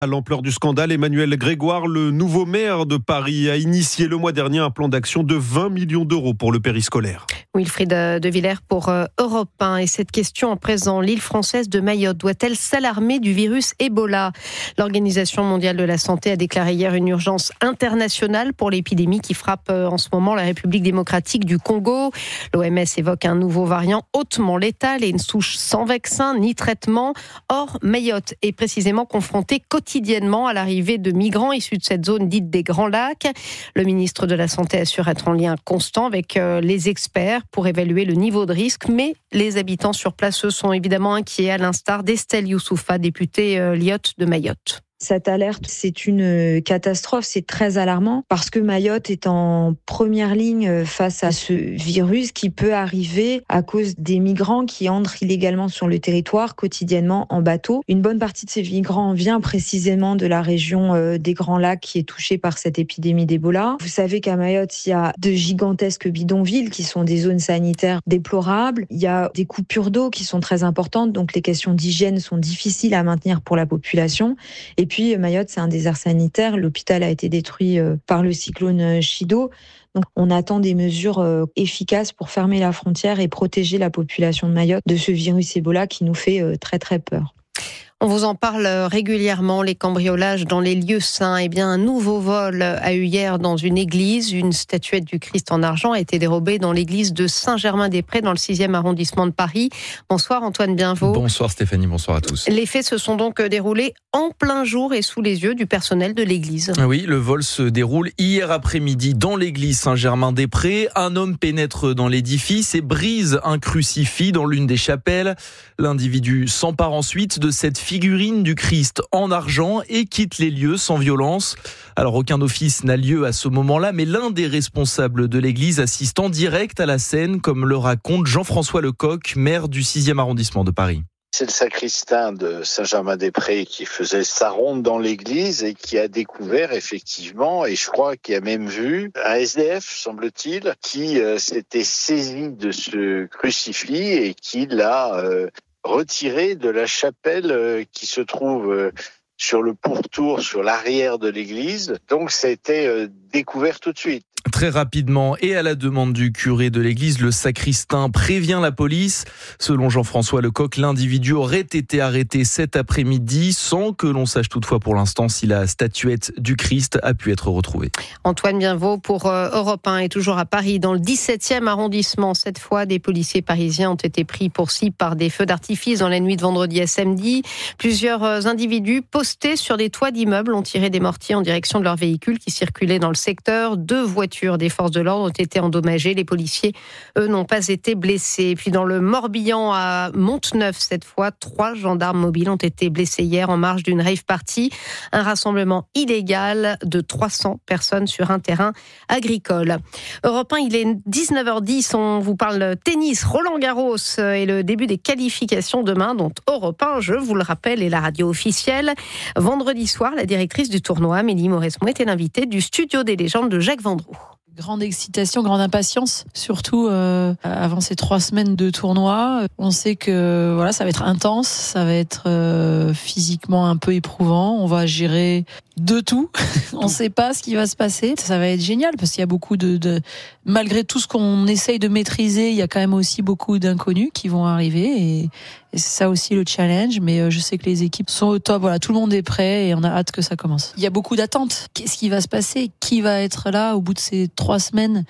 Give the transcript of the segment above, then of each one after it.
À l'ampleur du scandale, Emmanuel Grégoire, le nouveau maire de Paris, a initié le mois dernier un plan d'action de 20 millions d'euros pour le périscolaire. Wilfried de Villers pour Europe 1. Et cette question à présent, l'île française de Mayotte doit-elle s'alarmer du virus Ebola ? L'Organisation mondiale de la santé a déclaré hier une urgence internationale pour l'épidémie qui frappe en ce moment la République démocratique du Congo. L'OMS évoque un nouveau variant hautement létal et une souche sans vaccin ni traitement. Or, Mayotte est précisément confrontée quotidiennement à l'arrivée de migrants issus de cette zone dite des Grands Lacs. Le ministre de la Santé assure être en lien constant avec les experts pour évaluer le niveau de risque, mais les habitants sur place sont évidemment inquiets, à l'instar d'Estelle Youssoufa, députée Lyotte de Mayotte. Cette alerte, c'est une catastrophe, c'est très alarmant parce que Mayotte est en première ligne face à ce virus qui peut arriver à cause des migrants qui entrent illégalement sur le territoire quotidiennement en bateau. Une bonne partie de ces migrants vient précisément de la région des Grands Lacs qui est touchée par cette épidémie d'Ebola. Vous savez qu'à Mayotte, il y a de gigantesques bidonvilles qui sont des zones sanitaires déplorables. Il y a des coupures d'eau qui sont très importantes, donc les questions d'hygiène sont difficiles à maintenir pour la population. Et puis Mayotte, c'est un désert sanitaire. L'hôpital a été détruit par le cyclone Chido. Donc on attend des mesures efficaces pour fermer la frontière et protéger la population de Mayotte de ce virus Ebola qui nous fait très très peur. On vous en parle régulièrement, les cambriolages dans les lieux saints. Eh bien, un nouveau vol a eu hier dans une église. Une statuette du Christ en argent a été dérobée dans l'église de Saint-Germain-des-Prés, dans le 6e arrondissement de Paris. Bonsoir Antoine Bienvaux. Bonsoir Stéphanie, bonsoir à tous. Les faits se sont donc déroulés en plein jour et sous les yeux du personnel de l'église. Oui, le vol se déroule hier après-midi dans l'église Saint-Germain-des-Prés. Un homme pénètre dans l'édifice et brise un crucifix dans l'une des chapelles. L'individu s'empare ensuite de cette figurine du Christ en argent et quitte les lieux sans violence. Alors aucun office n'a lieu à ce moment-là, mais l'un des responsables de l'église assiste en direct à la scène, comme le raconte Jean-François Lecoq, maire du 6e arrondissement de Paris. C'est le sacristain de Saint-Germain-des-Prés qui faisait sa ronde dans l'église et qui a découvert effectivement, et je crois qu'il a même vu, un SDF, semble-t-il, qui s'était saisi de ce crucifix et qui l'a retiré de la chapelle qui se trouve sur le pourtour, sur l'arrière de l'église. Donc ça a été découvert tout de suite. Très rapidement et à la demande du curé de l'église, le sacristain prévient la police. Selon Jean-François Lecoq, l'individu aurait été arrêté cet après-midi sans que l'on sache toutefois pour l'instant si la statuette du Christ a pu être retrouvée. Antoine Bienvaux pour Europe 1 est toujours à Paris, dans le 17e arrondissement. Cette fois, des policiers parisiens ont été pris pour cible par des feux d'artifice dans la nuit de vendredi à samedi. Plusieurs individus postés sur des toits d'immeubles ont tiré des mortiers en direction de leur véhicule qui circulait dans le secteur. 2 voitures des forces de l'ordre ont été endommagées. Les policiers, eux, n'ont pas été blessés. Et puis dans le Morbihan, à Monteneuf, cette fois, 3 gendarmes mobiles ont été blessés hier en marge d'une rave party. Un rassemblement illégal de 300 personnes sur un terrain agricole. Europe 1, il est 19h10. On vous parle tennis. Roland-Garros et le début des qualifications demain, dont Europe 1, je vous le rappelle, est la radio officielle. Vendredi soir, la directrice du tournoi, Amélie Mauresmo, était l'invitée du studio des légendes de Jacques Vendroux. Grande excitation, grande impatience, surtout avant ces 3 semaines de tournoi. On sait que voilà, ça va être intense, ça va être physiquement un peu éprouvant. On va gérer de tout. On ne sait pas ce qui va se passer. Ça va être génial parce qu'il y a beaucoup malgré tout ce qu'on essaye de maîtriser, il y a quand même aussi beaucoup d'inconnus qui vont arriver et c'est ça aussi le challenge. Mais je sais que les équipes sont au top. Voilà, tout le monde est prêt et on a hâte que ça commence. Il y a beaucoup d'attentes. Qu'est-ce qui va se passer ? Qui va être là au bout de ces 3 semaines,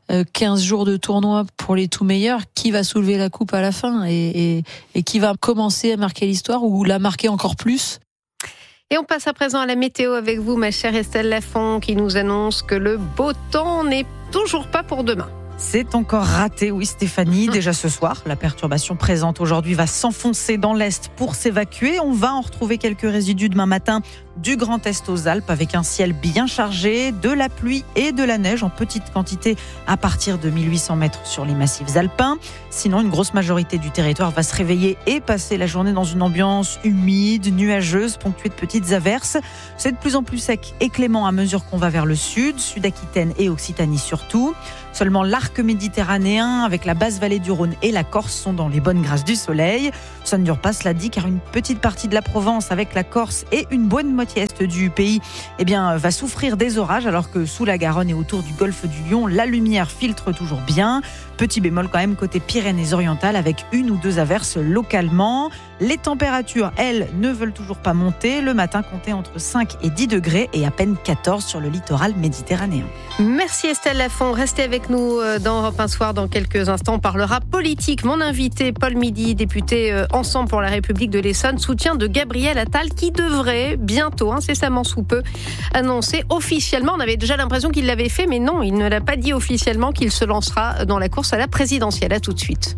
15 jours de tournoi pour les tout meilleurs? Qui va soulever la coupe à la fin et qui va commencer à marquer l'histoire ou la marquer encore plus? Et on passe à présent à la météo avec vous, ma chère Estelle Lafont, qui nous annonce que le beau temps n'est toujours pas pour demain. C'est encore raté, oui Stéphanie. Déjà ce soir, la perturbation présente aujourd'hui va s'enfoncer dans l'Est pour s'évacuer. On va en retrouver quelques résidus demain matin du Grand Est aux Alpes avec un ciel bien chargé, de la pluie et de la neige en petite quantité à partir de 1800 mètres sur les massifs alpins. Sinon, une grosse majorité du territoire va se réveiller et passer la journée dans une ambiance humide, nuageuse, ponctuée de petites averses. C'est de plus en plus sec et clément à mesure qu'on va vers le sud, Sud-Aquitaine et Occitanie surtout. Seulement l'arc méditerranéen avec la basse vallée du Rhône et la Corse sont dans les bonnes grâces du soleil. Ça ne dure pas, cela dit, car une petite partie de la Provence avec la Corse et une bonne moitié est du pays va souffrir des orages, alors que sous la Garonne et autour du golfe du Lion, la lumière filtre toujours bien. Petit bémol quand même côté Pyrénées-Orientales avec 1 ou 2 averses localement. Les températures, elles, ne veulent toujours pas monter. Le matin, comptez entre 5 et 10 degrés et à peine 14 sur le littoral méditerranéen. Merci Estelle Lafont. Restez avec nous dans Europe 1 Soir. Dans quelques instants, on parlera politique. Mon invité, Paul Midi, député Ensemble pour la République de l'Essonne, soutien de Gabriel Attal qui devrait bientôt, incessamment sous peu, annoncer officiellement. On avait déjà l'impression qu'il l'avait fait, mais non, il ne l'a pas dit officiellement qu'il se lancera dans la course à la présidentielle. À tout de suite.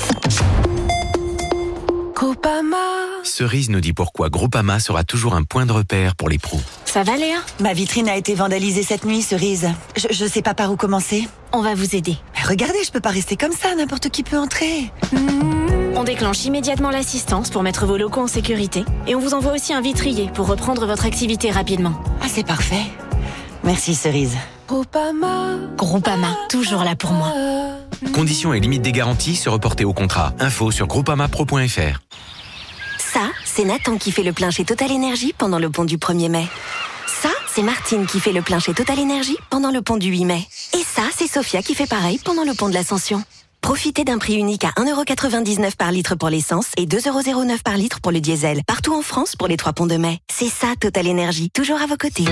Groupama. Cerise nous dit pourquoi Groupama sera toujours un point de repère pour les pros. Ça va Léa ? Ma vitrine a été vandalisée cette nuit, Cerise. Je sais pas par où commencer. On va vous aider. Mais regardez, je peux pas rester comme ça, n'importe qui peut entrer. On déclenche immédiatement l'assistance pour mettre vos locaux en sécurité. Et on vous envoie aussi un vitrier pour reprendre votre activité rapidement. Ah, c'est parfait. Merci, Cerise. Groupama, toujours là pour moi. Conditions et limites des garanties se reporter au contrat. Info sur groupamapro.fr. Ça, c'est Nathan qui fait le plein chez Total Énergie pendant le pont du 1er mai. Ça, c'est Martine qui fait le plein chez Total Énergie pendant le pont du 8 mai. Et ça, c'est Sophia qui fait pareil pendant le pont de l'Ascension. Profitez d'un prix unique à 1,99€ par litre pour l'essence et 2,09€ par litre pour le diesel. Partout en France pour les 3 ponts de mai. C'est ça, Total Énergie, toujours à vos côtés.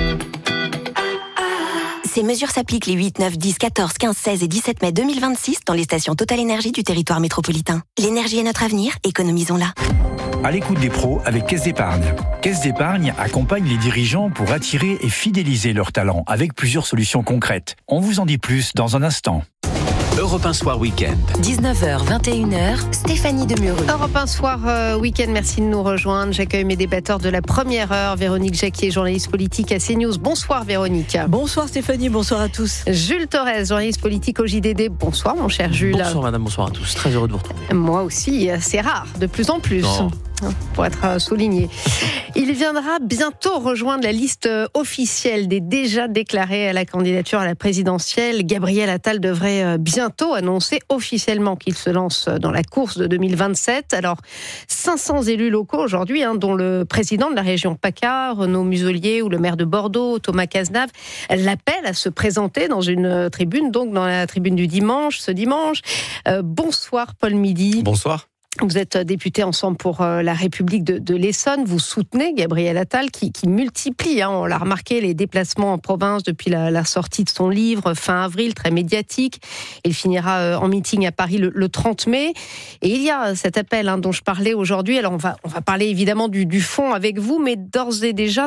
Ces mesures s'appliquent les 8, 9, 10, 14, 15, 16 et 17 mai 2026 dans les stations Total Énergie du territoire métropolitain. L'énergie est notre avenir, économisons-la. À l'écoute des pros avec Caisse d'Épargne. Caisse d'Épargne accompagne les dirigeants pour attirer et fidéliser leurs talents avec plusieurs solutions concrètes. On vous en dit plus dans un instant. Europe 1 Soir Week-end. 19h, 21h, Stéphanie Demureux. Europe 1 Soir Week-end, merci de nous rejoindre. J'accueille mes débatteurs de la première heure. Véronique Jacquier, journaliste politique à CNews. Bonsoir Véronique. Bonsoir Stéphanie, bonsoir à tous. Jules Torres, journaliste politique au JDD. Bonsoir mon cher Jules. Bonsoir madame, bonsoir à tous. Très heureux de vous retrouver. Moi aussi, c'est rare, de plus en plus. Non. Pour être souligné. Il viendra bientôt rejoindre la liste officielle des déjà déclarés à la candidature à la présidentielle. Gabriel Attal devrait bientôt annoncer officiellement qu'il se lance dans la course de 2027. Alors, 500 élus locaux aujourd'hui, dont le président de la région PACA, Renaud Muselier, ou le maire de Bordeaux, Thomas Cazenave, l'appellent à se présenter dans une tribune, donc dans la tribune du dimanche, ce dimanche. Bonsoir Paul Midi. Bonsoir. Vous êtes député Ensemble pour la République de l'Essonne. Vous soutenez Gabriel Attal qui multiplie, on l'a remarqué, les déplacements en province depuis la sortie de son livre fin avril, très médiatique. Il finira en meeting à Paris le 30 mai. Et il y a cet appel dont je parlais aujourd'hui. Alors on va parler évidemment du fond avec vous, mais d'ores et déjà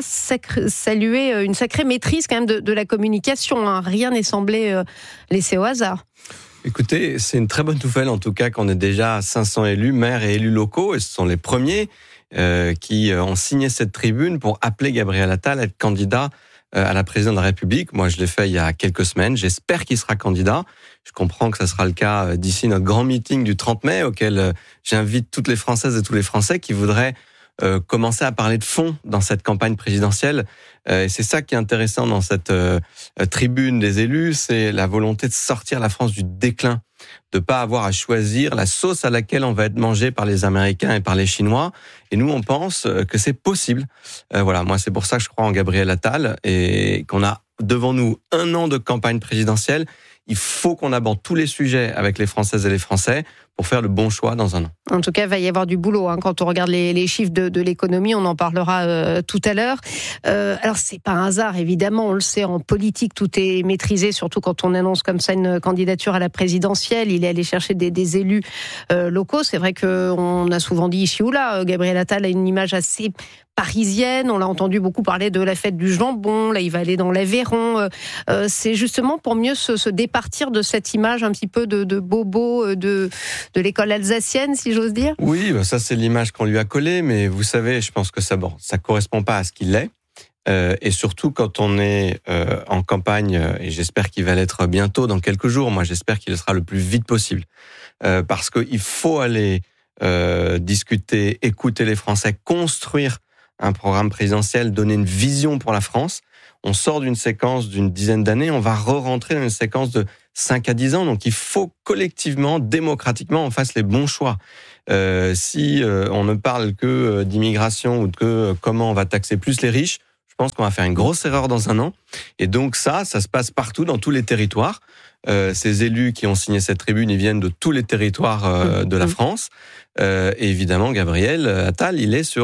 saluer une sacrée maîtrise quand même de la communication. Rien n'est semblé laissé au hasard. Écoutez, c'est une très bonne nouvelle en tout cas qu'on est déjà à 500 élus, maires et élus locaux, et ce sont les premiers qui ont signé cette tribune pour appeler Gabriel Attal à être candidat à la présidence de la République. Moi, je l'ai fait il y a quelques semaines. J'espère qu'il sera candidat. Je comprends que ça sera le cas d'ici notre grand meeting du 30 mai, auquel j'invite toutes les Françaises et tous les Français qui voudraient commencer à parler de fond dans cette campagne présidentielle. Et c'est ça qui est intéressant dans cette tribune des élus, c'est la volonté de sortir la France du déclin, de pas avoir à choisir la sauce à laquelle on va être mangé par les Américains et par les Chinois. Et nous, on pense que c'est possible. Voilà, moi, c'est pour ça que je crois en Gabriel Attal et qu'on a devant nous 1 an de campagne présidentielle. Il faut qu'on aborde tous les sujets avec les Françaises et les Français pour faire le bon choix dans 1 an. En tout cas, il va y avoir du boulot. Quand on regarde les chiffres de l'économie, on en parlera tout à l'heure. Alors, c'est pas un hasard, évidemment. On le sait, en politique, tout est maîtrisé, surtout quand on annonce comme ça une candidature à la présidentielle. Il est allé chercher des élus locaux. C'est vrai qu'on a souvent dit ici ou là, Gabriel Attal a une image assez parisienne. On l'a entendu beaucoup parler de la fête du jambon. Là, il va aller dans l'Aveyron. C'est justement pour mieux se départir de cette image un petit peu de bobo de l'école alsacienne, si j'ose dire. Oui, ça c'est l'image qu'on lui a collée, mais vous savez, je pense que ça correspond pas à ce qu'il est. Et surtout quand on est en campagne, et j'espère qu'il va l'être bientôt, dans quelques jours. Moi, j'espère qu'il le sera le plus vite possible. Parce qu'il faut aller discuter, écouter les Français, construire un programme présidentiel, donner une vision pour la France. On sort d'une séquence d'une dizaine d'années, on va re-rentrer dans une séquence de 5 à 10 ans. Donc il faut collectivement, démocratiquement, on fasse les bons choix. Si on ne parle que d'immigration ou de comment on va taxer plus les riches, je pense qu'on va faire une grosse erreur dans un an. Et donc ça se passe partout, dans tous les territoires. Ces élus qui ont signé cette tribune, ils viennent de tous les territoires de la France. Et évidemment, Gabriel Attal,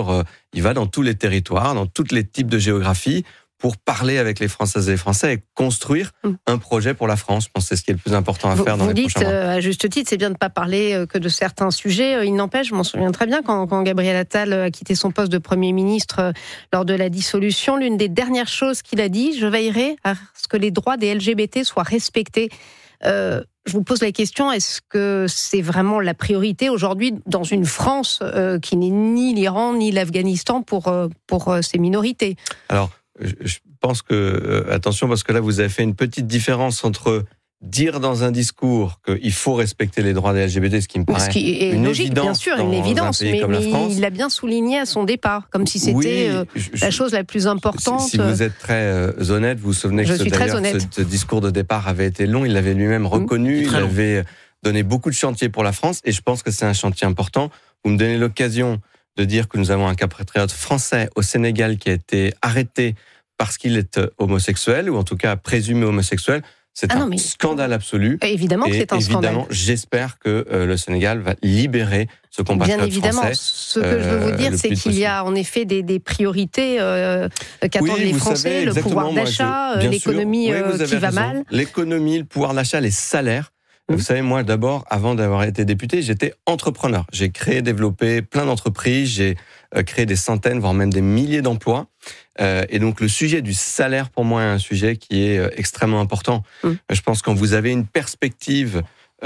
il va dans tous les territoires, dans tous les types de géographie, pour parler avec les Françaises et les Français et construire un projet pour la France. Je pense que c'est ce qui est le plus important à faire dans les prochains mois. Vous dites, à juste titre, c'est bien de ne pas parler que de certains sujets. Il n'empêche, je m'en souviens très bien, quand Gabriel Attal a quitté son poste de Premier ministre lors de la dissolution, l'une des dernières choses qu'il a dit, je veillerai à ce que les droits des LGBT soient respectés. Je vous pose la question, est-ce que c'est vraiment la priorité aujourd'hui dans une France qui n'est ni l'Iran ni l'Afghanistan pour ces minorités ? Alors, je pense que, attention, parce que là, vous avez fait une petite différence entre dire dans un discours qu'il faut respecter les droits des LGBT, ce qui me paraît ce qui est une logique, bien sûr, une évidence, mais il l'a bien souligné à son départ, comme si c'était la chose la plus importante. Si vous êtes très honnête, vous vous souvenez que ce discours de départ avait été long, il l'avait lui-même reconnu, il avait donné beaucoup de chantiers pour la France, et je pense que c'est un chantier important. Vous me donnez l'occasion de dire que nous avons un compatriote français au Sénégal qui a été arrêté parce qu'il est homosexuel, ou en tout cas présumé homosexuel. C'est un scandale absolu. Évidemment que c'est un scandale. Évidemment, j'espère que le Sénégal va libérer ce compatriote français. Bien évidemment. Ce que je veux vous dire, c'est qu'il y a en effet des priorités qu'attendent les Français, le pouvoir d'achat, l'économie qui va mal. L'économie, le pouvoir d'achat, les salaires. Vous savez, moi, d'abord, avant d'avoir été député, j'étais entrepreneur. J'ai créé, développé plein d'entreprises, j'ai créé des centaines, voire même des milliers d'emplois. Et donc, le sujet du salaire, pour moi, est un sujet qui est extrêmement important. Je pense que quand vous avez une perspective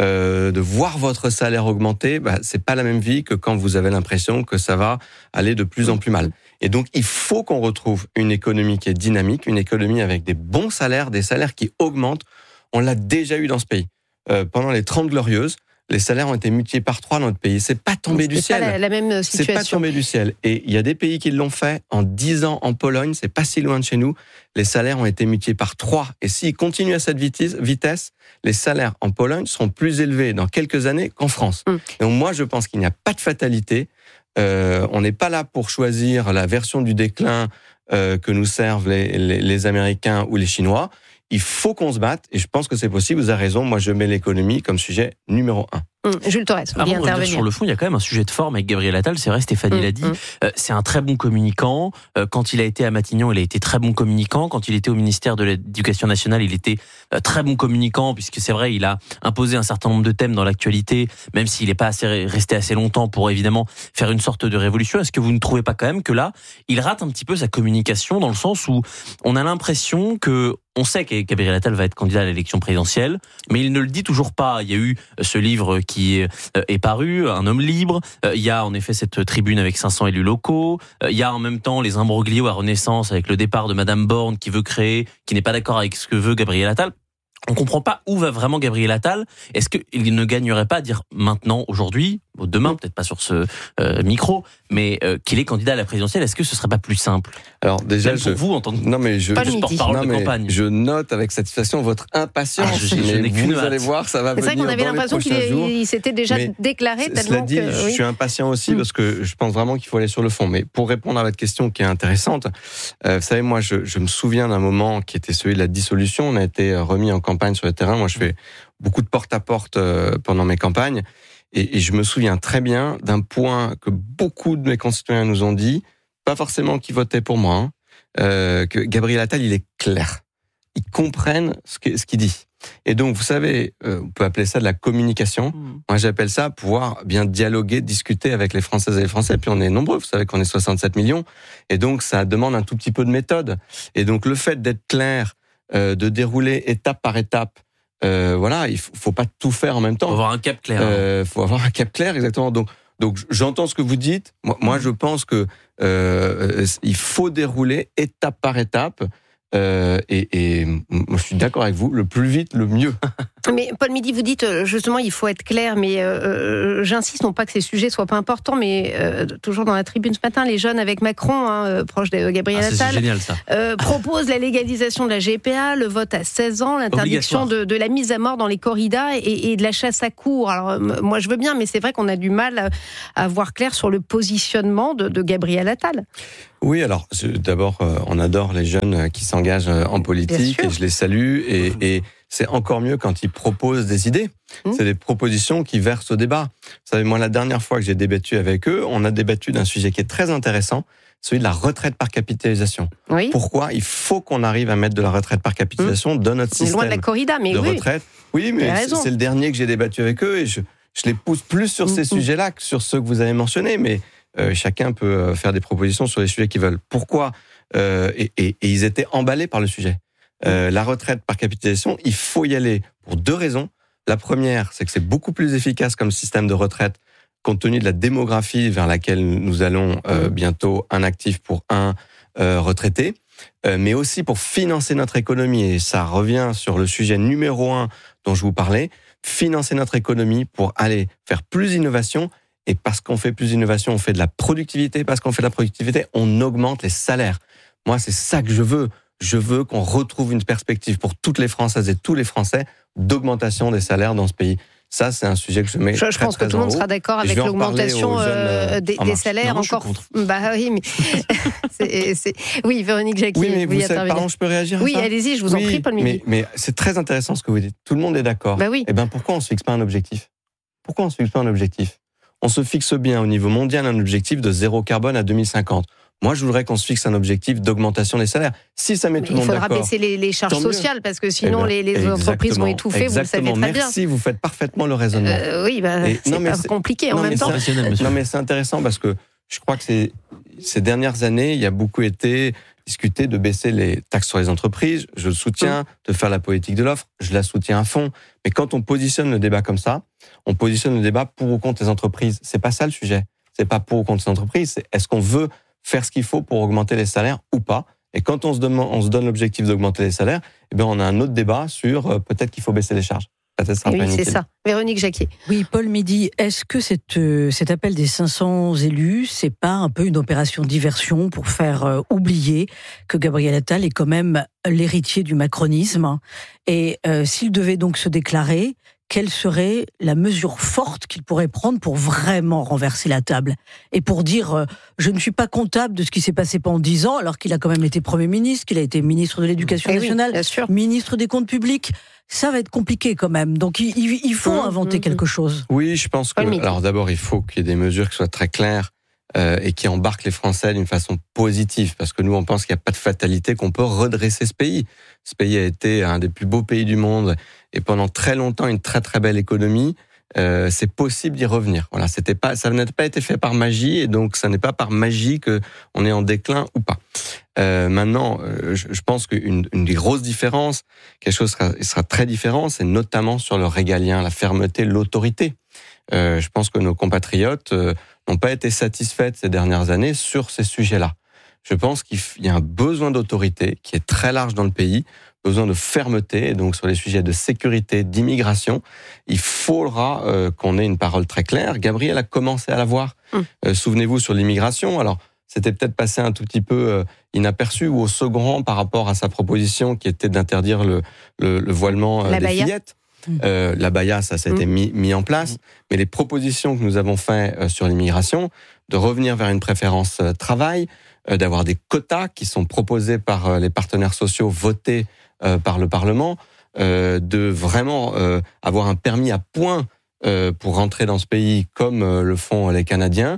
de voir votre salaire augmenter, c'est pas la même vie que quand vous avez l'impression que ça va aller de plus en plus mal. Et donc, il faut qu'on retrouve une économie qui est dynamique, une économie avec des bons salaires, des salaires qui augmentent. On l'a déjà eu dans ce pays. Pendant les 30 Glorieuses, les salaires ont été multipliés par 3 dans notre pays. C'est pas tombé du ciel. C'est pas la même situation. C'est pas tombé du ciel. Et il y a des pays qui l'ont fait. En 10 ans, en Pologne, c'est pas si loin de chez nous, les salaires ont été multipliés par 3. Et s'ils continuent à cette vitesse, les salaires en Pologne seront plus élevés dans quelques années qu'en France. Donc moi, je pense qu'il n'y a pas de fatalité. On n'est pas là pour choisir la version du déclin que nous servent les Américains ou les Chinois. Il faut qu'on se batte, et je pense que c'est possible. Vous avez raison, moi je mets l'économie comme sujet numéro 1. Jules Torres, vous vouliez intervenir. Sur le fond, il y a quand même un sujet de forme avec Gabriel Attal. C'est vrai, Stéphanie l'a dit. C'est un très bon communicant. Quand il a été à Matignon, il a été très bon communicant. Quand il était au ministère de l'Éducation nationale, il était très bon communicant, puisque c'est vrai, il a imposé un certain nombre de thèmes dans l'actualité, même s'il n'est pas resté assez longtemps pour évidemment faire une sorte de révolution. Est-ce que vous ne trouvez pas quand même que là, il rate un petit peu sa communication, dans le sens où on a l'impression que on sait que Gabriel Attal va être candidat à l'élection présidentielle, mais il ne le dit toujours pas. Il y a eu ce livre qui est paru, Un homme libre. Il y a en effet cette tribune avec 500 élus locaux. Il y a en même temps les imbroglios à Renaissance avec le départ de Madame Borne qui n'est pas d'accord avec ce que veut Gabriel Attal. On comprend pas où va vraiment Gabriel Attal. Est-ce qu'il ne gagnerait pas à dire maintenant, aujourd'hui, demain, peut-être pas sur ce micro, mais qu'il est candidat à la présidentielle? Est-ce que ce serait pas plus simple? Alors déjà, pour vous en tant que porte-parole de campagne. Je note avec satisfaction votre impatience. Vous allez voir, ça va venir. C'est vrai qu'on avait l'impression qu'il s'était déjà déclaré tellement cela dit, je suis impatient aussi parce que je pense vraiment qu'il faut aller sur le fond. Mais pour répondre à votre question qui est intéressante, vous savez, moi, je me souviens d'un moment qui était celui de la dissolution. On a été remis en campagne sur le terrain. Moi, je fais beaucoup de porte-à-porte pendant mes campagnes. Et je me souviens très bien d'un point que beaucoup de mes concitoyens nous ont dit, pas forcément qui votaient pour moi, que Gabriel Attal, il est clair. Ils comprennent ce qu'il dit. Et donc, vous savez, on peut appeler ça de la communication. Moi, j'appelle ça pouvoir bien dialoguer, discuter avec les Françaises et les Français. Puis on est nombreux, vous savez qu'on est 67 millions. Et donc, ça demande un tout petit peu de méthode. Et donc, le fait d'être clair, de dérouler étape par étape, voilà, il faut pas tout faire en même temps. Faut avoir un cap clair. Faut avoir un cap clair, exactement. Donc j'entends ce que vous dites. Moi, je pense que il faut dérouler étape par étape. Et moi, je suis d'accord avec vous. Le plus vite, le mieux. Mais Paul Midi, vous dites justement il faut être clair, mais j'insiste, non pas que ces sujets soient pas importants, mais toujours dans la tribune ce matin, les jeunes avec Macron, proche de Gabriel Attal, c'est génial, ça. proposent la légalisation de la GPA, le vote à 16 ans, l'interdiction de la mise à mort dans les corridas et de la chasse à courre. Alors moi je veux bien, mais c'est vrai qu'on a du mal à voir clair sur le positionnement de Gabriel Attal. Oui, alors d'abord, on adore les jeunes qui s'engagent en politique et je les salue et c'est encore mieux quand ils proposent des idées. C'est des propositions qui versent au débat. Vous savez, moi, la dernière fois que j'ai débattu avec eux, on a débattu d'un sujet qui est très intéressant, celui de la retraite par capitalisation. Oui. Pourquoi il faut qu'on arrive à mettre de la retraite par capitalisation dans notre système loin de la corrida, mais de retraite. Oui, mais c'est le dernier que j'ai débattu avec eux et je les pousse plus sur ces sujets-là que sur ceux que vous avez mentionnés, mais chacun peut faire des propositions sur les sujets qu'ils veulent. Pourquoi et ils étaient emballés par le sujet. La retraite par capitalisation, il faut y aller pour deux raisons. La première, c'est que c'est beaucoup plus efficace comme système de retraite compte tenu de la démographie vers laquelle nous allons bientôt, un actif pour un retraité, mais aussi pour financer notre économie. Et ça revient sur le sujet numéro 1 dont je vous parlais, financer notre économie pour aller faire plus d'innovation. Et parce qu'on fait plus d'innovation, on fait de la productivité. Parce qu'on fait de la productivité, on augmente les salaires. Moi, c'est ça que je veux. Je veux qu'on retrouve une perspective pour toutes les Françaises et tous les Français d'augmentation des salaires dans ce pays. Ça, c'est un sujet que je mets très, je pense que tout le monde sera d'accord avec l'augmentation des salaires. Non, encore. Bah oui, mais oui, Véronique Jacquier. Oui, mais vous savez, pardon, je peux réagir. Oui, allez-y, je vous en prie, Paul Midi. Mais c'est très intéressant ce que vous dites. Tout le monde est d'accord. Bah oui. Eh ben, pourquoi on se fixe pas un objectif ? Pourquoi on se fixe pas un objectif ? On se fixe bien au niveau mondial un objectif de zéro carbone à 2050. Moi, je voudrais qu'on se fixe un objectif d'augmentation des salaires. Si ça met tout le monde d'accord... Il faudra baisser les charges sociales, parce que sinon les entreprises vont étouffer, vous le savez très bien. Merci, vous faites parfaitement le raisonnement. Oui, c'est pas compliqué en même temps. Non, mais c'est intéressant parce que je crois que ces dernières années, il y a beaucoup été discuté de baisser les taxes sur les entreprises. Je le soutiens, de faire la politique de l'offre, je la soutiens à fond. Mais quand on positionne le débat comme ça, on positionne le débat pour ou contre les entreprises. C'est pas ça le sujet. C'est pas pour ou contre les entreprises, c'est est-ce qu'on veut faire ce qu'il faut pour augmenter les salaires ou pas. Et quand on se donne l'objectif d'augmenter les salaires, eh bien on a un autre débat sur peut-être qu'il faut baisser les charges. Oui, c'est ça. Véronique Jacquier. Oui, Paul Midi, est-ce que cet appel des 500 élus, c'est pas un peu une opération diversion pour faire oublier que Gabriel Attal est quand même l'héritier du macronisme ? Et s'il devait donc se déclarer, quelle serait la mesure forte qu'il pourrait prendre pour vraiment renverser la table et pour dire je ne suis pas comptable de ce qui s'est passé pendant 10 ans, alors qu'il a quand même été Premier ministre, qu'il a été ministre de l'Éducation nationale, ministre des Comptes publics. Ça va être compliqué quand même. Donc il faut inventer quelque chose. Oui, je pense que... Alors d'abord, il faut qu'il y ait des mesures qui soient très claires et qui embarquent les Français d'une façon positive. Parce que nous, on pense qu'il n'y a pas de fatalité, qu'on peut redresser ce pays. Ce pays a été un des plus beaux pays du monde et pendant très longtemps une très très belle économie. C'est possible d'y revenir. Voilà, ça n'a pas été fait par magie et donc ça n'est pas par magie que on est en déclin ou pas. Maintenant, je pense qu'une des grosses différences, quelque chose sera très différent, c'est notamment sur le régalien, la fermeté, l'autorité. Je pense que nos compatriotes n'ont pas été satisfaits ces dernières années sur ces sujets-là. Je pense qu'il y a un besoin d'autorité qui est très large dans le pays, besoin de fermeté, et donc sur les sujets de sécurité, d'immigration, il faudra qu'on ait une parole très claire. Gabriel a commencé à l'avoir. Souvenez-vous sur l'immigration, alors c'était peut-être passé un tout petit peu inaperçu ou au second rang par rapport à sa proposition qui était d'interdire le voilement des fillettes. L'abaya, ça a été mis en place, mais les propositions que nous avons faites sur l'immigration, de revenir vers une préférence travail, d'avoir des quotas qui sont proposés par les partenaires sociaux, votés par le Parlement, de vraiment avoir un permis à point pour rentrer dans ce pays comme le font les Canadiens,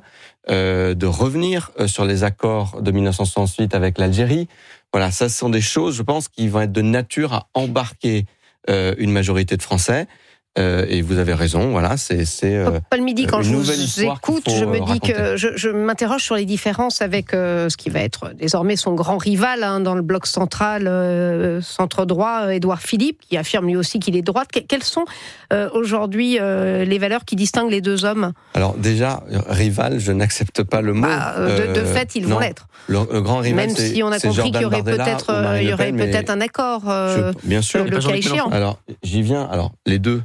de revenir sur les accords de 1968 avec l'Algérie. Voilà, ça ce sont des choses, je pense, qui vont être de nature à embarquer une majorité de Français. Et vous avez raison, voilà, c'est Paul Midi, quand je vous écoute, je me dis raconter. que je m'interroge sur les différences avec ce qui va être désormais son grand rival dans le bloc central, centre-droit, Édouard Philippe, qui affirme lui aussi qu'il est de droite. Quelles sont aujourd'hui les valeurs qui distinguent les deux hommes ? Alors déjà, rival, je n'accepte pas le mot. De fait, ils vont l'être. Le grand rival, même si on a compris qu'il y aurait peut-être un accord, bien sûr, le cas échéant. Alors, j'y viens. Alors, les deux.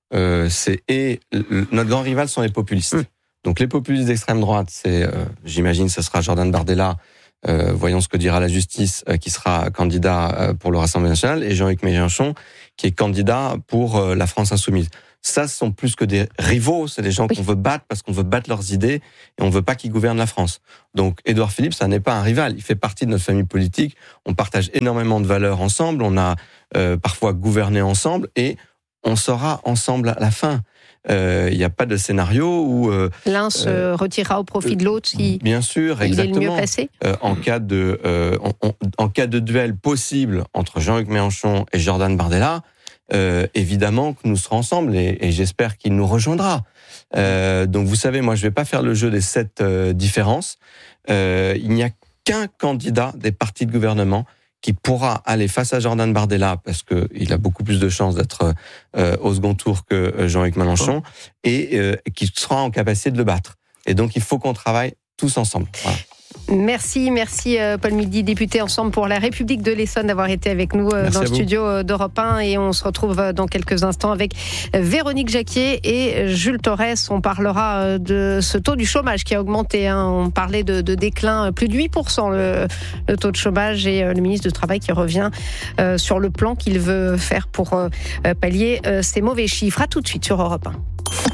Notre grand rival sont les populistes. Donc les populistes d'extrême droite, j'imagine, ce sera Jordan Bardella. Voyons ce que dira la justice, qui sera candidat pour le Rassemblement national, et Jean-Luc Mélenchon, qui est candidat pour la France insoumise. Ça, ce sont plus que des rivaux, c'est des gens qu'on veut battre parce qu'on veut battre leurs idées et on veut pas qu'ils gouvernent la France. Donc Édouard Philippe, ça n'est pas un rival, il fait partie de notre famille politique. On partage énormément de valeurs ensemble, on a parfois gouverné ensemble et on sera ensemble à la fin. Il n'y a pas de scénario où l'un se retirera au profit de l'autre si bien sûr, il exactement. est le mieux placé. En cas de duel possible entre Jean-Luc Mélenchon et Jordan Bardella, évidemment que nous serons ensemble et j'espère qu'il nous rejoindra. Donc vous savez, moi je vais pas faire le jeu des 7 différences. Il n'y a qu'un candidat des partis de gouvernement qui pourra aller face à Jordan Bardella, parce qu'il a beaucoup plus de chances d'être au second tour que Jean-Luc Mélenchon, et qui sera en capacité de le battre. Et donc, il faut qu'on travaille tous ensemble. Voilà. Merci Paul Midi, député Ensemble pour la République de l'Essonne, d'avoir été avec nous dans le studio d'Europe 1. Et on se retrouve dans quelques instants avec Véronique Jacquier et Jules Torres. On parlera de ce taux du chômage qui a augmenté. On parlait de déclin, plus de 8% le taux de chômage, et le ministre du Travail qui revient sur le plan qu'il veut faire pour pallier ces mauvais chiffres. À tout de suite sur Europe 1.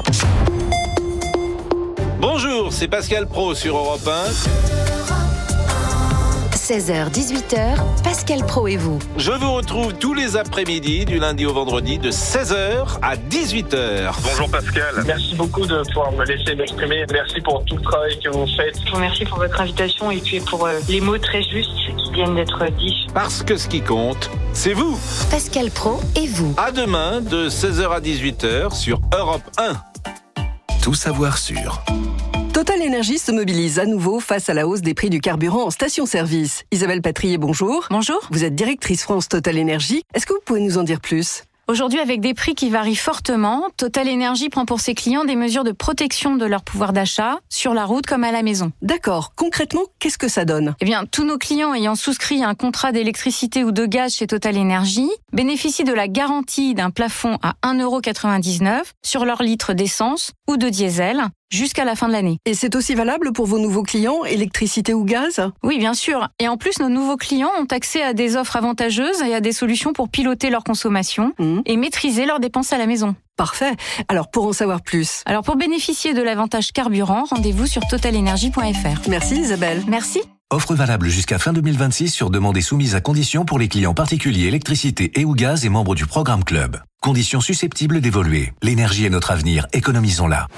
Bonjour, c'est Pascal Praud sur Europe 1. 16h, 18h, Pascal Praud et vous. Je vous retrouve tous les après-midi, du lundi au vendredi, de 16h à 18h. Bonjour Pascal. Merci beaucoup de pouvoir me laisser m'exprimer. Merci pour tout le travail que vous faites. Je vous remercie pour votre invitation et puis pour les mots très justes qui viennent d'être dits. Parce que ce qui compte, c'est vous. Pascal Praud et vous. À demain, de 16h à 18h sur Europe 1. Tout savoir sur... Total Énergie se mobilise à nouveau face à la hausse des prix du carburant en station-service. Isabelle Patrier, bonjour. Bonjour. Vous êtes directrice France Total Énergie. Est-ce que vous pouvez nous en dire plus ? Aujourd'hui, avec des prix qui varient fortement, Total Énergie prend pour ses clients des mesures de protection de leur pouvoir d'achat, sur la route comme à la maison. D'accord. Concrètement, qu'est-ce que ça donne ? Eh bien, tous nos clients ayant souscrit un contrat d'électricité ou de gaz chez Total Énergie bénéficient de la garantie d'un plafond à 1,99 € sur leur litre d'essence ou de diesel jusqu'à la fin de l'année. Et c'est aussi valable pour vos nouveaux clients, électricité ou gaz ? Oui, bien sûr. Et en plus, nos nouveaux clients ont accès à des offres avantageuses et à des solutions pour piloter leur consommation et maîtriser leurs dépenses à la maison. Parfait. Alors, pour en savoir plus. Alors, pour bénéficier de l'avantage carburant, rendez-vous sur totalenergie.fr. Merci Isabelle. Merci. Offre valable jusqu'à fin 2026 sur demande et soumise à conditions pour les clients particuliers électricité et ou gaz et membres du programme Club. Conditions susceptibles d'évoluer. L'énergie est notre avenir, économisons-la.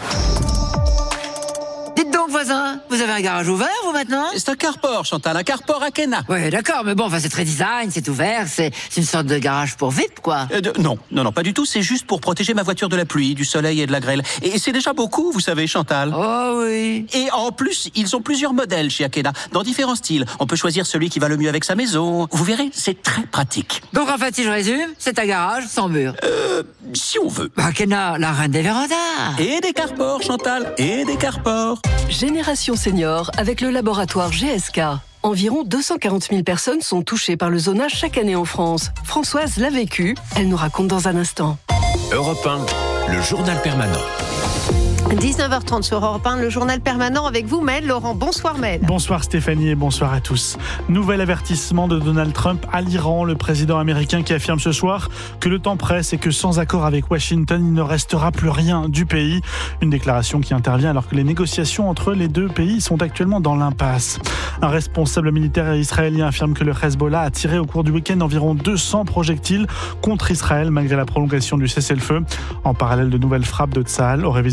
Dites donc, voisin, vous avez un garage ouvert, vous, maintenant ? C'est un carport, Chantal, un carport à Kena. Ouais, d'accord, mais bon, enfin, c'est très design, c'est ouvert, c'est une sorte de garage pour VIP, quoi. Non, pas du tout, c'est juste pour protéger ma voiture de la pluie, du soleil et de la grêle. Et c'est déjà beaucoup, vous savez, Chantal. Oh oui. Et en plus, ils ont plusieurs modèles chez Akena, dans différents styles. On peut choisir celui qui va le mieux avec sa maison. Vous verrez, c'est très pratique. Donc, en fait, si je résume, c'est un garage sans mur. Si on veut. Akena, la reine des vérandas. Et des carports, Chantal, et des carports. Génération Senior avec le laboratoire GSK. Environ 240 000 personnes sont touchées par le zonage chaque année en France. Françoise l'a vécu, elle nous raconte dans un instant. Europe 1, le journal permanent. 19h30 sur Europe 1, le journal permanent avec vous, Maël Laurent. Bonsoir Maël. Bonsoir Stéphanie et bonsoir à tous. Nouvel avertissement de Donald Trump à l'Iran, le président américain qui affirme ce soir que le temps presse et que sans accord avec Washington, il ne restera plus rien du pays. Une déclaration qui intervient alors que les négociations entre les deux pays sont actuellement dans l'impasse. Un responsable militaire israélien affirme que le Hezbollah a tiré au cours du week-end environ 200 projectiles contre Israël malgré la prolongation du cessez-le-feu. En parallèle, de nouvelles frappes de Tsahal auraient visé ce dimanche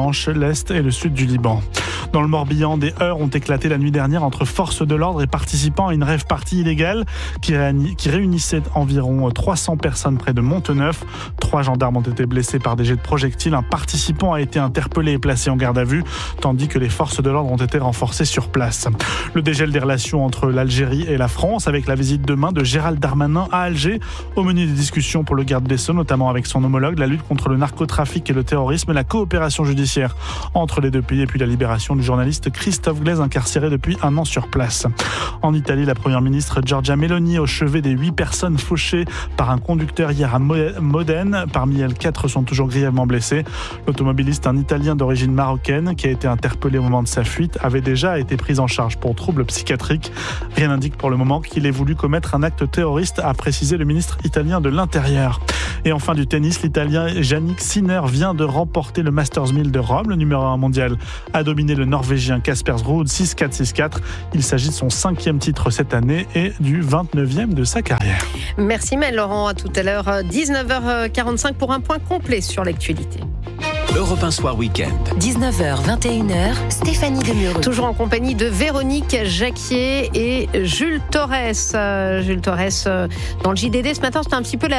Manche, l'Est et le Sud du Liban. Dans le Morbihan, des heurts ont éclaté la nuit dernière entre forces de l'ordre et participants à une rave-party illégale qui réunissait environ 300 personnes près de Monteneuf. 3 gendarmes ont été blessés par des jets de projectiles. Un participant a été interpellé et placé en garde à vue, tandis que les forces de l'ordre ont été renforcées sur place. Le dégel des relations entre l'Algérie et la France, avec la visite demain de Gérald Darmanin à Alger. Au menu des discussions pour le garde des Sceaux, notamment avec son homologue, la lutte contre le narcotrafic et le terrorisme, la coopération judiciaire entre les deux pays et puis la libération du journaliste Christophe Glaise, incarcéré depuis 1 an sur place. En Italie, la première ministre Giorgia Meloni au chevet des 8 personnes fauchées par un conducteur hier à Modène. Parmi elles, 4 sont toujours grièvement blessés. L'automobiliste, un Italien d'origine marocaine qui a été interpellé au moment de sa fuite, avait déjà été pris en charge pour troubles psychiatriques. Rien n'indique pour le moment qu'il ait voulu commettre un acte terroriste, a précisé le ministre italien de l'Intérieur. Et enfin du tennis, l'Italien Jannik Sinner vient de remporter le Masters 1000 de Rome. Le numéro 1 mondial a dominé le Norvégien Casper Ruud 6-4, 6-4. Il s'agit de son 5e titre cette année et du 29e de sa carrière. Merci Maël Laurent, à tout à l'heure 19h45 pour un point complet sur l'actualité. Europe 1 Soir Week-end. 19h, 21h, Stéphanie Demureux. Toujours en compagnie de Véronique Jacquier et Jules Torres. Jules Torres, dans le JDD ce matin, c'était un petit peu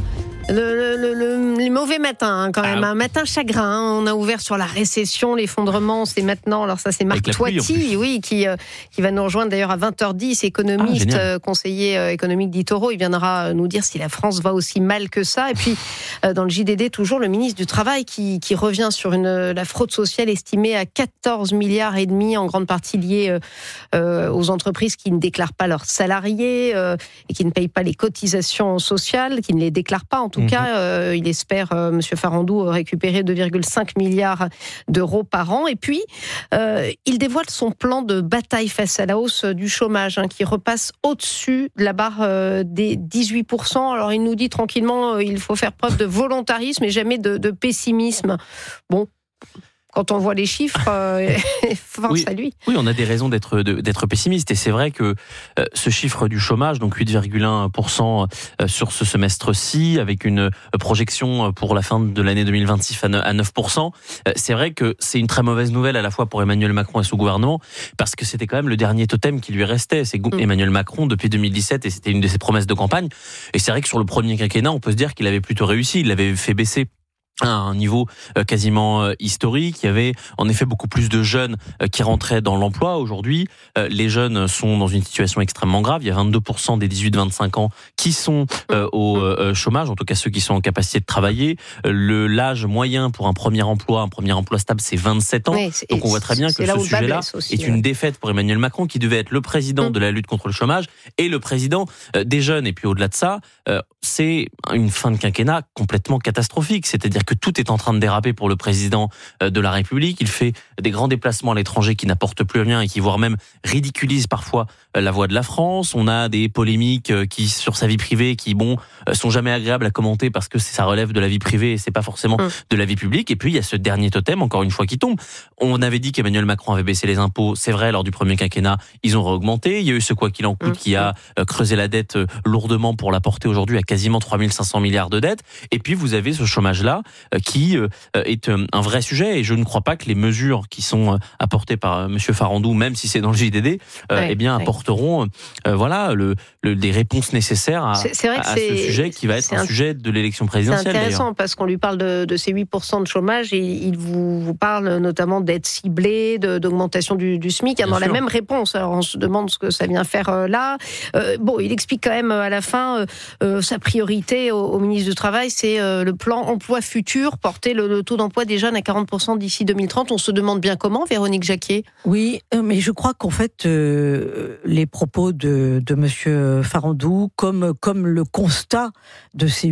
les mauvais matins quand même, un matin chagrin. On a ouvert sur la récession, l'effondrement, c'est maintenant. Alors ça, c'est Marc Toiti, oui, qui va nous rejoindre d'ailleurs à 20h10, économiste, conseiller économique d'Itoro. Il viendra nous dire si la France va aussi mal que ça. Et puis dans le JDD, toujours le ministre du Travail qui revient sur la fraude sociale estimée à 14 milliards et demi, en grande partie liée aux entreprises qui ne déclarent pas leurs salariés et qui ne payent pas les cotisations sociales, qui ne les déclarent pas. En tout cas, il espère, M. Farandou, récupérer 2,5 milliards d'euros par an. Et puis, il dévoile son plan de bataille face à la hausse du chômage, qui repasse au-dessus de la barre des 18%. Alors, il nous dit tranquillement, il faut faire preuve de volontarisme et jamais de pessimisme. Bon. Quand on voit les chiffres, force à lui. Oui, on a des raisons d'être pessimiste. Et c'est vrai que ce chiffre du chômage, donc 8,1% sur ce semestre-ci, avec une projection pour la fin de l'année 2026 à 9%, c'est vrai que c'est une très mauvaise nouvelle à la fois pour Emmanuel Macron et son gouvernement, parce que c'était quand même le dernier totem qui lui restait. C'est Emmanuel Macron depuis 2017, et c'était une de ses promesses de campagne. Et c'est vrai que sur le premier quinquennat, on peut se dire qu'il avait plutôt réussi. Il l'avait fait baisser à un niveau quasiment historique. Il y avait en effet beaucoup plus de jeunes qui rentraient dans l'emploi. Aujourd'hui, les jeunes sont dans une situation extrêmement grave. Il y a 22% des 18-25 ans qui sont au chômage, en tout cas ceux qui sont en capacité de travailler. L'âge moyen pour un premier emploi stable, c'est 27 ans. Oui, donc on voit très bien que ce sujet-là est une défaite pour Emmanuel Macron, qui devait être le président de la lutte contre le chômage et le président des jeunes. Et puis au-delà de ça, c'est une fin de quinquennat complètement catastrophique. C'est-à-dire que tout est en train de déraper pour le président de la République. Il fait des grands déplacements à l'étranger qui n'apportent plus rien et qui, voire même, ridiculisent parfois la voix de la France. On a des polémiques qui, sur sa vie privée, qui, sont jamais agréables à commenter parce que ça relève de la vie privée et c'est pas forcément de la vie publique. Et puis, il y a ce dernier totem, encore une fois, qui tombe. On avait dit qu'Emmanuel Macron avait baissé les impôts. C'est vrai, lors du premier quinquennat, ils ont réaugmenté. Il y a eu ce quoi qu'il en coûte qui a creusé la dette lourdement pour la porter aujourd'hui à quasiment 3500 milliards de dettes. Et puis, vous avez ce chômage-là qui est un vrai sujet, et je ne crois pas que les mesures qui sont apportées par M. Farandou, même si c'est dans le JDD, apporteront des réponses nécessaires à ce sujet qui va être un sujet de l'élection présidentielle. C'est intéressant parce qu'on lui parle de ces 8% de chômage et il vous parle notamment d'être ciblé, d'augmentation du SMIC. Dans la même réponse, alors on se demande ce que ça vient faire là. Il explique quand même à la fin sa priorité au ministre du Travail, c'est le plan emploi futur, porter le taux d'emploi des jeunes à 40% d'ici 2030. On se demande bien comment, Véronique Jacquier. Oui, mais je crois qu'en fait, les propos de monsieur Farandou, comme le constat de ces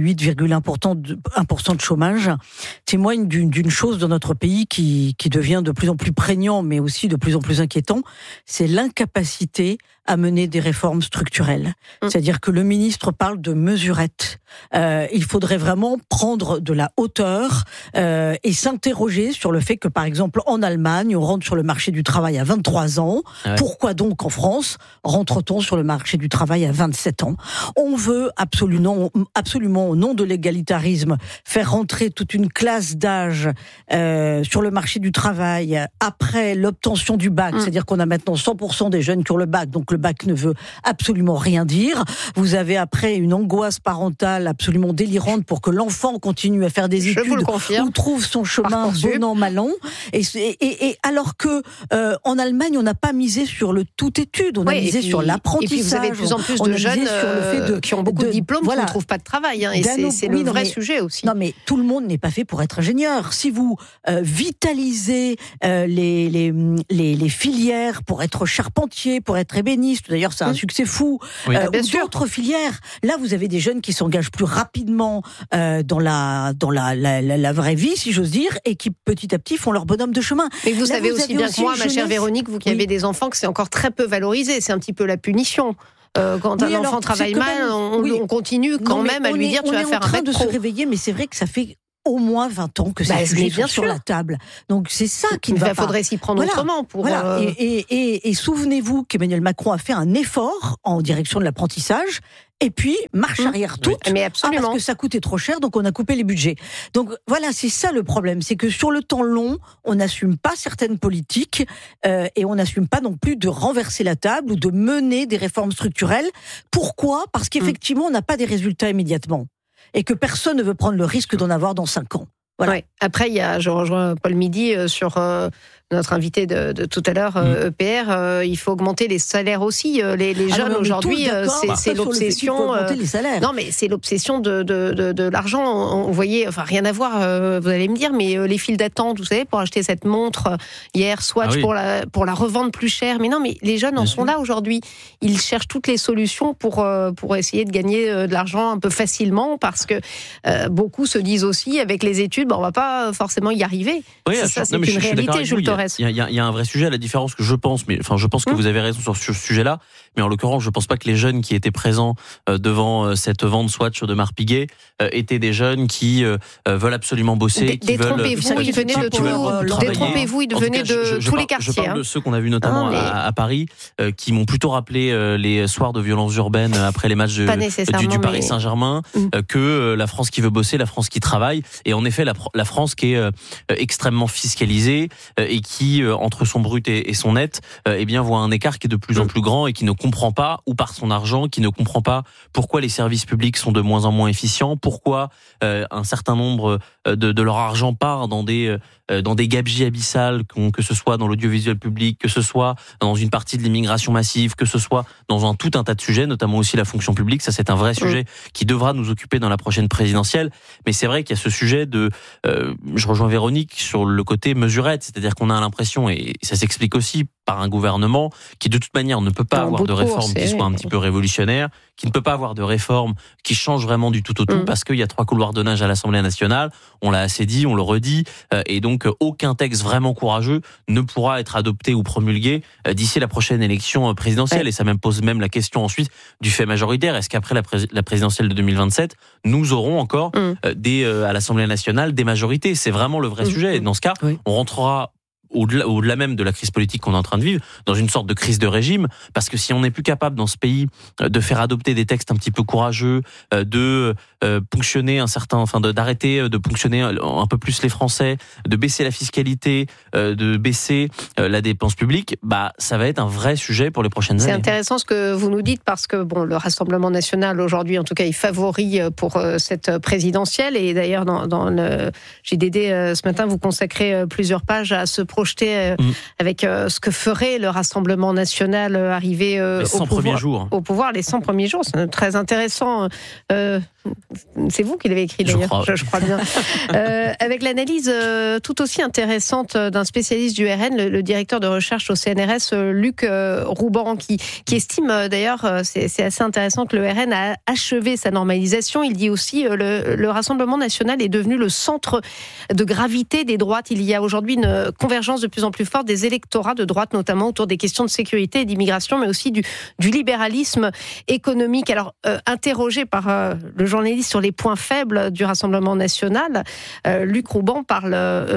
8,1% de chômage, témoignent d'une chose dans notre pays qui devient de plus en plus prégnant, mais aussi de plus en plus inquiétant, c'est l'incapacité à mener des réformes structurelles. C'est-à-dire que le ministre parle de mesurettes. Il faudrait vraiment prendre de la hauteur et s'interroger sur le fait que, par exemple, en Allemagne, on rentre sur le marché du travail à 23 ans. Ouais. Pourquoi donc, en France, rentre-t-on sur le marché du travail à 27 ans ? On veut absolument, au nom de l'égalitarisme, faire rentrer toute une classe d'âge sur le marché du travail après l'obtention du bac. C'est-à-dire qu'on a maintenant 100% des jeunes qui ont le bac, donc le bac ne veut absolument rien dire. Vous avez après une angoisse parentale absolument délirante pour que l'enfant continue à faire des études ou trouve son chemin bon an, mal an. Et alors que en Allemagne, on n'a pas misé sur le tout étude, on a misé sur l'apprentissage. Et puis vous avez de plus en plus de jeunes qui ont beaucoup de diplômes qui ne trouvent pas de travail. Et c'est le vrai sujet aussi. Non mais tout le monde n'est pas fait pour être ingénieur. Si vous vitalisez les filières pour être charpentier, pour être ébéniste, d'ailleurs c'est un succès fou, ou d'autres filières, là vous avez des jeunes qui s'engagent plus rapidement dans la vraie vie, si j'ose dire, et qui petit à petit font leur bonhomme de chemin. Mais vous savez aussi bien que moi, ma chère Véronique, vous qui avez des enfants, que c'est encore très peu valorisé, c'est un petit peu la punition. Quand un enfant travaille mal, on continue quand même à lui dire tu vas faire un bac pro. On est en train de se réveiller, mais c'est vrai que ça fait au moins 20 ans que c'est sur la table. Donc c'est ça qui ne va pas. Il faudrait s'y prendre autrement. Et souvenez-vous qu'Emmanuel Macron a fait un effort en direction de l'apprentissage. Et puis, marche arrière toute, mais absolument. Parce que ça coûtait trop cher, donc on a coupé les budgets. Donc voilà, c'est ça le problème, c'est que sur le temps long, on n'assume pas certaines politiques et on n'assume pas non plus de renverser la table ou de mener des réformes structurelles. Pourquoi ? Parce qu'effectivement, on n'a pas des résultats immédiatement et que personne ne veut prendre le risque d'en avoir dans 5 ans. Voilà. Ouais. Après, je rejoins Paul Midi sur notre invité de tout à l'heure, EPR. Il faut augmenter les salaires aussi. Les jeunes aujourd'hui, c'est l'obsession. Non, mais c'est l'obsession de l'argent. Vous voyez, enfin rien à voir. Vous allez me dire, mais les files d'attente, vous savez, pour acheter cette montre hier, Swatch, pour la revendre plus cher. Mais non, mais les jeunes en sont là aujourd'hui. Ils cherchent toutes les solutions pour essayer de gagner de l'argent un peu facilement, parce que beaucoup se disent aussi, avec les études, on va pas forcément y arriver. Oui, ça, c'est une réalité, Jules Torres. Il y a un vrai sujet, à la différence que je pense que vous avez raison sur ce sujet-là, mais en l'occurrence, je pense pas que les jeunes qui étaient présents devant cette vente Swatch de Marpiguet étaient des jeunes qui veulent absolument bosser, qui veulent. Détrompez-vous, ils venaient de tous les quartiers. Je parle de ceux qu'on a vus notamment à Paris, qui m'ont plutôt rappelé les soirs de violence urbaine après les matchs du Paris Saint-Germain, que la France qui veut bosser, la France qui travaille, et en effet la France qui est extrêmement fiscalisée et qui, entre son brut et son net, voit un écart qui est de plus en plus grand et qui ne comprend pas, ou par son argent, qui ne comprend pas pourquoi les services publics sont de moins en moins efficients, pourquoi un certain nombre de leur argent part dans des gabegies abyssales, que ce soit dans l'audiovisuel public, que ce soit dans une partie de l'immigration massive, que ce soit dans tout un tas de sujets, notamment aussi la fonction publique. Ça, c'est un vrai sujet qui devra nous occuper dans la prochaine présidentielle. Mais c'est vrai qu'il y a ce sujet je rejoins Véronique sur le côté mesurette, c'est-à-dire qu'on a l'impression, et ça s'explique aussi par un gouvernement qui de toute manière ne peut pas avoir de réforme qui soit un petit peu révolutionnaire, qui ne peut pas avoir de réforme qui change vraiment du tout au tout, parce qu'il y a 3 couloirs de nage à l'Assemblée nationale, on l'a assez dit, on le redit, et donc aucun texte vraiment courageux ne pourra être adopté ou promulgué d'ici la prochaine élection présidentielle. Et ça même pose même la question ensuite du fait majoritaire. Est-ce qu'après la présidentielle de 2027, nous aurons encore à l'Assemblée nationale des majorités ? C'est vraiment le vrai sujet. Et dans ce cas, on rentrera au-delà même de la crise politique qu'on est en train de vivre, dans une sorte de crise de régime, parce que si on n'est plus capable dans ce pays de faire adopter des textes un petit peu courageux, de ponctionner d'arrêter de ponctionner un peu plus les Français, de baisser la fiscalité, de baisser la dépense publique, ça va être un vrai sujet pour les prochaines années. C'est intéressant ce que vous nous dites, parce que le Rassemblement national aujourd'hui, en tout cas, est favori pour cette présidentielle, et d'ailleurs dans le JDD ce matin, vous consacrez plusieurs pages à ce projeter avec ce que ferait le Rassemblement national arrivé au pouvoir les 100 premiers jours. C'est très intéressant. C'est vous qui l'avez écrit d'ailleurs, je crois bien. Avec l'analyse tout aussi intéressante d'un spécialiste du RN, le directeur de recherche au CNRS, Luc Rouban, qui estime d'ailleurs, c'est assez intéressant, que le RN a achevé sa normalisation. Il dit aussi le Rassemblement national est devenu le centre de gravité des droites. Il y a aujourd'hui une convergence convergence de plus en plus forte des électorats de droite, notamment autour des questions de sécurité et d'immigration, mais aussi du libéralisme économique. Alors, interrogé par le journaliste sur les points faibles du Rassemblement national, Luc Rouban parle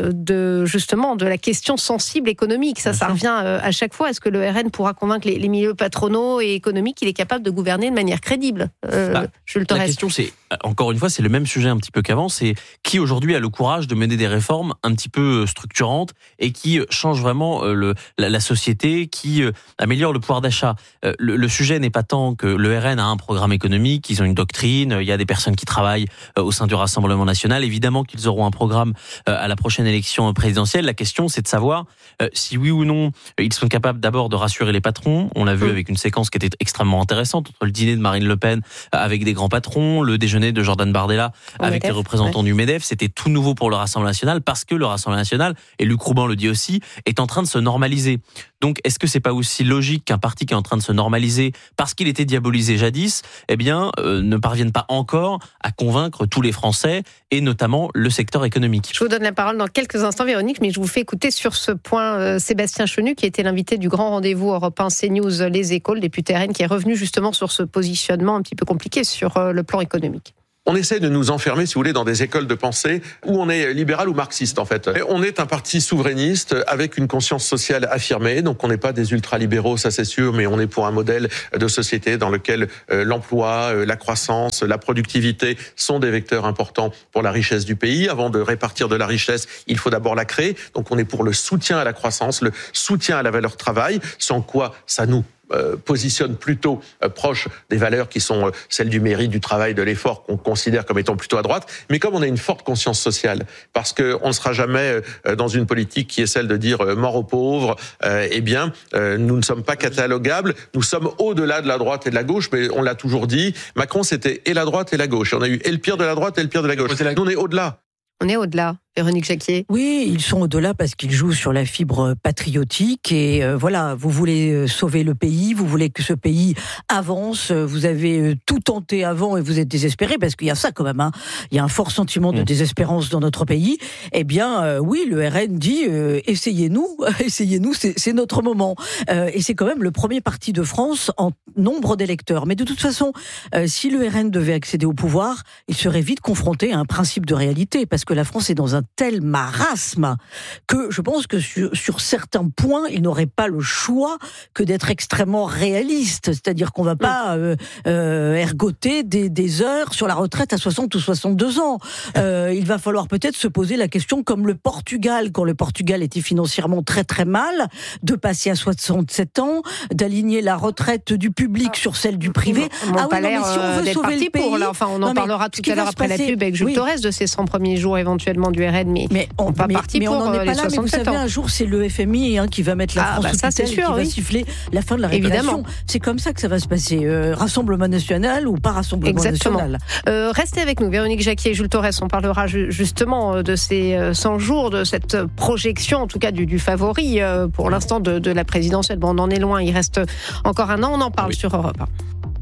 justement de la question sensible économique. Ça revient à chaque fois. Est-ce que le RN pourra convaincre les milieux patronaux et économiques qu'il est capable de gouverner de manière crédible? Jules Torres. La question, c'est, encore une fois, c'est le même sujet un petit peu qu'avant, c'est qui aujourd'hui a le courage de mener des réformes un petit peu structurantes et qui changent vraiment la société, qui améliore le pouvoir d'achat. Le sujet n'est pas tant que le RN a un programme économique, ils ont une doctrine, il y a des personnes qui travaillent au sein du Rassemblement national. Évidemment qu'ils auront un programme à la prochaine élection présidentielle. La question, c'est de savoir si oui ou non ils sont capables d'abord de rassurer les patrons. On l'a vu avec une séquence qui était extrêmement intéressante entre le dîner de Marine Le Pen avec des grands patrons, le déjeuner de Jordan Bardella avec les représentants du MEDEF. C'était tout nouveau pour le Rassemblement national parce que le Rassemblement national, et Luc Rouban le dit aussi, est en train de se normaliser. Donc, est-ce que c'est pas aussi logique qu'un parti qui est en train de se normaliser parce qu'il était diabolisé jadis, ne parvienne pas encore à convaincre tous les Français et notamment le secteur économique? Je vous donne la parole dans quelques instants, Véronique, mais je vous fais écouter sur ce point Sébastien Chenu, qui était l'invité du grand rendez-vous Europe 1 CNews Les Échos, le député RN, qui est revenu justement sur ce positionnement un petit peu compliqué sur le plan économique. On essaie de nous enfermer, si vous voulez, dans des écoles de pensée où on est libéral ou marxiste, en fait. Et on est un parti souverainiste avec une conscience sociale affirmée. Donc, on n'est pas des ultralibéraux, ça c'est sûr, mais on est pour un modèle de société dans lequel l'emploi, la croissance, la productivité sont des vecteurs importants pour la richesse du pays. Avant de répartir de la richesse, il faut d'abord la créer. Donc, on est pour le soutien à la croissance, le soutien à la valeur travail, sans quoi ça nous positionne plutôt proche des valeurs qui sont celles du mérite, du travail, de l'effort, qu'on considère comme étant plutôt à droite. Mais comme on a une forte conscience sociale, parce qu'on ne sera jamais dans une politique qui est celle de dire mort aux pauvres, nous ne sommes pas catalogables, nous sommes au-delà de la droite et de la gauche, mais on l'a toujours dit, Macron c'était et la droite et la gauche. On a eu et le pire de la droite et le pire de la gauche. Nous on est au-delà. On est au-delà. Véronique Jacquier. Oui, ils sont au-delà parce qu'ils jouent sur la fibre patriotique et vous voulez sauver le pays, vous voulez que ce pays avance, vous avez tout tenté avant et vous êtes désespéré parce qu'il y a ça quand même, hein. Il y a un fort sentiment de désespérance dans notre pays. Eh bien, oui, le RN dit essayez-nous, c'est notre moment. Et c'est quand même le premier parti de France en nombre d'électeurs. Mais de toute façon, si le RN devait accéder au pouvoir, il serait vite confronté à un principe de réalité parce que la France est dans un tel marasme que je pense que sur certains points, il n'aurait pas le choix que d'être extrêmement réaliste. C'est-à-dire qu'on ne va pas ergoter des heures sur la retraite à 60 ou 62 ans. Il va falloir peut-être se poser la question, comme le Portugal, quand le Portugal était financièrement très très mal, de passer à 67 ans, d'aligner la retraite du public sur celle du privé. Si on veut sauver le pays... on en parlera tout à l'heure après la pub avec Jules Torres de ces 100 premiers jours éventuellement du RN, mais on n'est pas parti pour on n'en est pas les là, 67 mais vous savez, ans. un jour, c'est le FMI qui va mettre la France sous tutelle et qui va siffler la fin de la répression. C'est comme ça que ça va se passer. Rassemblement national ou pas Rassemblement national. Restez avec nous, Véronique Jacquier et Jules Torres. On parlera justement de ces 100 jours, de cette projection, en tout cas du favori pour l'instant de la présidentielle. Bon, on en est loin, il reste encore un an, on en parle sur Europe 1.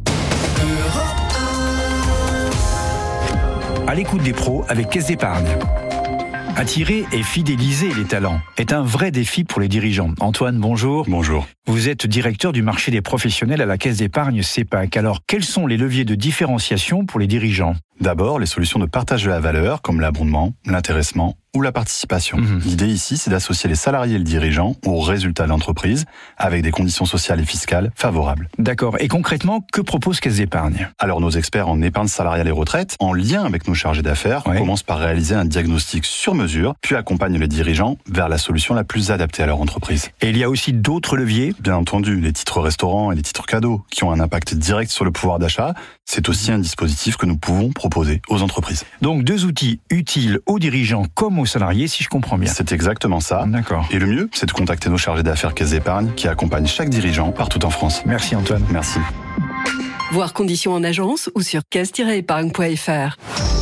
À l'écoute des pros avec Caisse d'Épargne. Attirer et fidéliser les talents est un vrai défi pour les dirigeants. Antoine, bonjour. Bonjour. Vous êtes directeur du marché des professionnels à la Caisse d'Épargne CEPAC. Alors, quels sont les leviers de différenciation pour les dirigeants ? D'abord, les solutions de partage de la valeur, comme l'abondement, l'intéressement ou la participation. L'idée ici, c'est d'associer les salariés et le dirigeant aux résultats de l'entreprise avec des conditions sociales et fiscales favorables. D'accord. Et concrètement, que propose Caisse d'Épargne ? Alors, nos experts en épargne salariale et retraite, en lien avec nos chargés d'affaires, commencent par réaliser un diagnostic sur mesure, puis accompagnent les dirigeants vers la solution la plus adaptée à leur entreprise. Et il y a aussi d'autres leviers ? Bien entendu, les titres restaurants et les titres cadeaux qui ont un impact direct sur le pouvoir d'achat, c'est aussi un dispositif que nous pouvons proposer aux entreprises. Donc 2 outils utiles aux dirigeants comme aux salariés, si je comprends bien. C'est exactement ça. D'accord. Et le mieux, c'est de contacter nos chargés d'affaires Caisse d'Épargne qui accompagnent chaque dirigeant partout en France. Merci Antoine. Merci. Voir conditions en agence ou sur caisse-épargne.fr.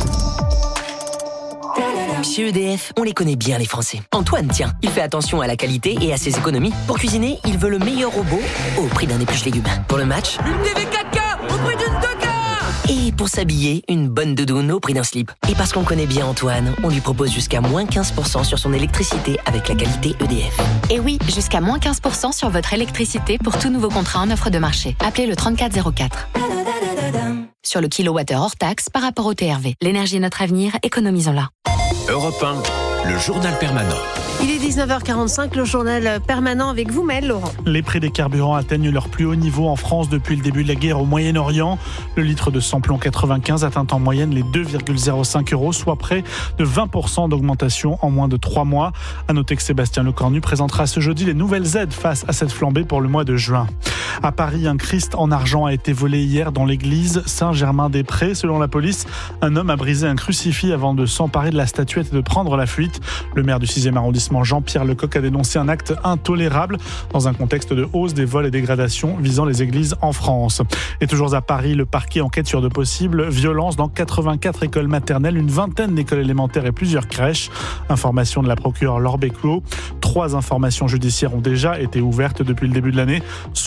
Chez EDF, on les connaît bien les Français. Antoine, tiens, il fait attention à la qualité et à ses économies. Pour cuisiner, il veut le meilleur robot au prix d'un épluche légumes. Pour le match, une TV 4K au prix d'une 2K. Et Pour s'habiller, une bonne doudoune au prix d'un slip. Et parce qu'on connaît bien Antoine, on lui propose jusqu'à moins 15% sur son électricité avec la qualité EDF. Et oui, jusqu'à moins 15% sur votre électricité pour tout nouveau contrat en offre de marché. Appelez le 3404. Sur le kilowattheure hors taxe par rapport au TRV. L'énergie est notre avenir, économisons-la. Europe 1, le journal permanent. Il est 19h45, le journal permanent avec vous, Mel Laurent. Les prix des carburants atteignent leur plus haut niveau en France depuis le début de la guerre au Moyen-Orient. Le litre de samplon 95 atteint en moyenne les 2,05 €, soit près de 20% d'augmentation en moins de 3 mois. À noter que Sébastien Lecornu présentera ce jeudi les nouvelles aides face à cette flambée pour le mois de juin. À Paris, un Christ en argent a été volé hier dans l'église Saint-Germain-des-Prés. Selon la police, un homme a brisé un crucifix avant de s'emparer de la statuette et de prendre la fuite. Le maire du 6e arrondissement, Jean-Pierre Lecoq, a dénoncé un acte intolérable dans un contexte de hausse des vols et dégradations visant les églises en France. Et toujours à Paris, le parquet enquête sur de possibles violences dans 84 écoles maternelles, une vingtaine d'écoles élémentaires et plusieurs crèches. Information de la procureure Laure Béclot. 3 informations judiciaires ont déjà été ouvertes depuis le début de l'année.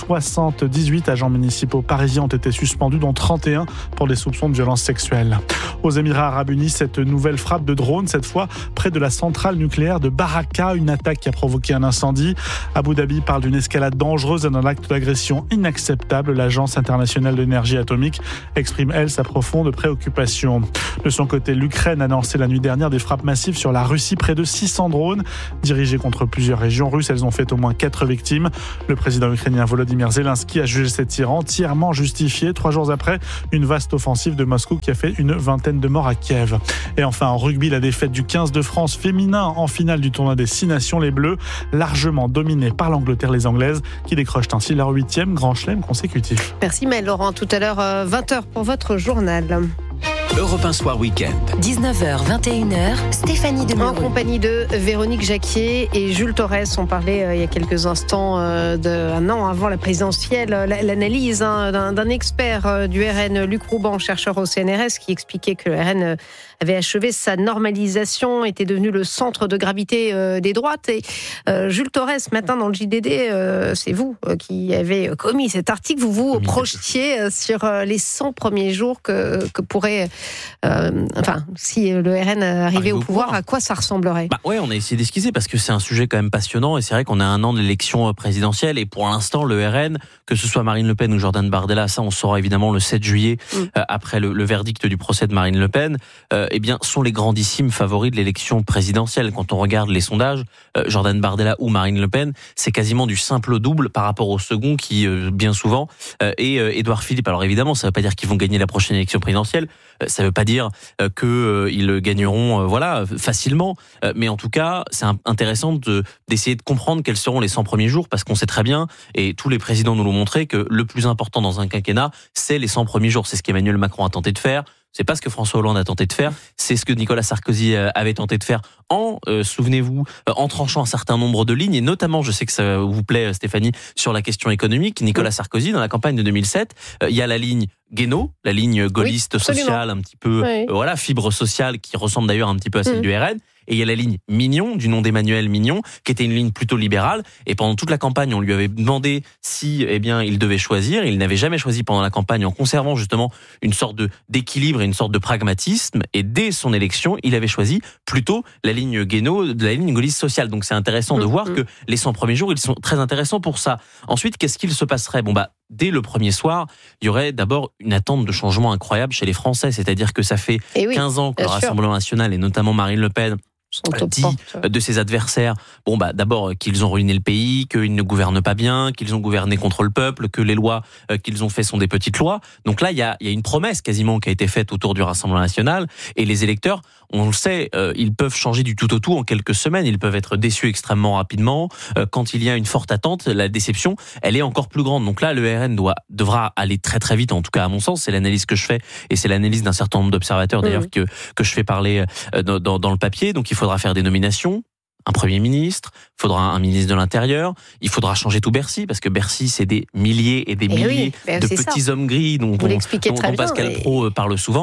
78 agents municipaux parisiens ont été suspendus, dont 31 pour des soupçons de violences sexuelles. Aux Émirats Arabes Unis, cette nouvelle frappe de drone, cette fois près de la centrale nucléaire de Baraka, une attaque qui a provoqué un incendie. Abu Dhabi parle d'une escalade dangereuse et d'un acte d'agression inacceptable. L'Agence internationale de l'énergie atomique exprime, elle, sa profonde préoccupation. De son côté, l'Ukraine a lancé la nuit dernière des frappes massives sur la Russie. Près de 600 drones dirigés contre plusieurs régions russes. Elles ont fait au moins 4 victimes. Le président ukrainien Volodymyr Zelensky a jugé cet tir entièrement justifié. 3 jours après, une vaste offensive de Moscou qui a fait une vingtaine de morts à Kiev. Et enfin, en rugby, la défaite du 15 de France féminin en finale du tournoi des 6 nations. Les Bleus, largement dominés par l'Angleterre, les Anglaises, qui décrochent ainsi leur 8e grand chelem consécutif. Merci Mel Laurent. Tout à l'heure, 20h pour votre journal. Europe 1 Soir Week-end. 19h, 21h, Stéphanie Demeureux. En compagnie de Véronique Jacquier et Jules Torres. On parlait il y a quelques instants d'un an avant la présidentielle, l'analyse d'un expert du RN, Luc Rouban, chercheur au CNRS, qui expliquait que le RN avait achevé sa normalisation, était devenu le centre de gravité des droites. Et Jules Torres, ce matin dans le JDD, c'est vous qui avez commis cet article. Vous vous projetiez sur les 100 premiers jours que pourrait... si le RN arrivait au pouvoir, à quoi ça ressemblerait ? On a essayé d'esquisser parce que c'est un sujet quand même passionnant et c'est vrai qu'on a un an de l'élection présidentielle et pour l'instant le RN, que ce soit Marine Le Pen ou Jordan Bardella, ça on saura évidemment le 7 juillet après le verdict du procès de Marine Le Pen, sont les grandissimes favoris de l'élection présidentielle. Quand on regarde les sondages, Jordan Bardella ou Marine Le Pen, c'est quasiment du simple au double par rapport au second qui bien souvent est Édouard Philippe. Alors évidemment, ça ne veut pas dire qu'ils vont gagner la prochaine élection présidentielle. Ça ne veut pas dire qu'ils gagneront facilement. Mais en tout cas, c'est intéressant d'essayer de comprendre quels seront les 100 premiers jours, parce qu'on sait très bien, et tous les présidents nous l'ont montré, que le plus important dans un quinquennat, c'est les 100 premiers jours. C'est ce qu'Emmanuel Macron a tenté de faire. C'est pas ce que François Hollande a tenté de faire, c'est ce que Nicolas Sarkozy avait tenté de faire souvenez-vous, en tranchant un certain nombre de lignes, et notamment, je sais que ça vous plaît Stéphanie, sur la question économique. Nicolas Sarkozy, dans la campagne de 2007, il y a la ligne Guénaud, la ligne gaulliste sociale, un petit peu, fibre sociale, qui ressemble d'ailleurs un petit peu à celle du RN. Et il y a la ligne Mignon, du nom d'Emmanuel Mignon, qui était une ligne plutôt libérale. Et pendant toute la campagne, on lui avait demandé si, il devait choisir. Il n'avait jamais choisi pendant la campagne, en conservant justement une sorte d'équilibre et une sorte de pragmatisme. Et dès son élection, il avait choisi plutôt la ligne Guénaud, la ligne gaulliste sociale. Donc c'est intéressant de voir que les 100 premiers jours, ils sont très intéressants pour ça. Ensuite, qu'est-ce qu'il se passerait ? Dès le premier soir, il y aurait d'abord une attente de changement incroyable chez les Français. C'est-à-dire que ça fait 15 ans que le Rassemblement national, et notamment Marine Le Pen, dit de ses adversaires, d'abord qu'ils ont ruiné le pays, qu'ils ne gouvernent pas bien, qu'ils ont gouverné contre le peuple, que les lois qu'ils ont fait sont des petites lois. Donc là, il y a une promesse quasiment qui a été faite autour du Rassemblement national, et les électeurs, on le sait, ils peuvent changer du tout au tout en quelques semaines, ils peuvent être déçus extrêmement rapidement. Quand il y a une forte attente, la déception, elle est encore plus grande. Donc là, le RN devra aller très très vite, en tout cas à mon sens, c'est l'analyse que je fais, et c'est l'analyse d'un certain nombre d'observateurs d'ailleurs que je fais parler dans le papier. Donc il faudra faire des nominations, un Premier ministre, il faudra un ministre de l'Intérieur, il faudra changer tout Bercy, parce que Bercy, c'est des milliers et des milliers de petits hommes gris dont Pascal Praud parle souvent.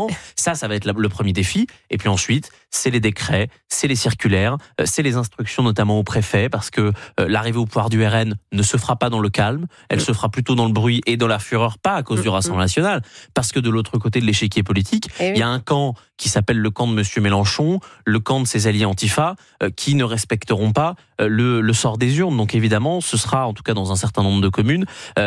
Ça va être le premier défi. Et puis ensuite, c'est les décrets, c'est les circulaires, c'est les instructions notamment au préfet, parce que l'arrivée au pouvoir du RN ne se fera pas dans le calme, elle se fera plutôt dans le bruit et dans la fureur, pas à cause du Rassemblement national, parce que de l'autre côté de l'échiquier politique, il y a un camp qui s'appelle le camp de Monsieur Mélenchon, le camp de ses alliés Antifa, qui ne respecteront pas le sort des urnes. Donc évidemment, ce sera, en tout cas dans un certain nombre de communes,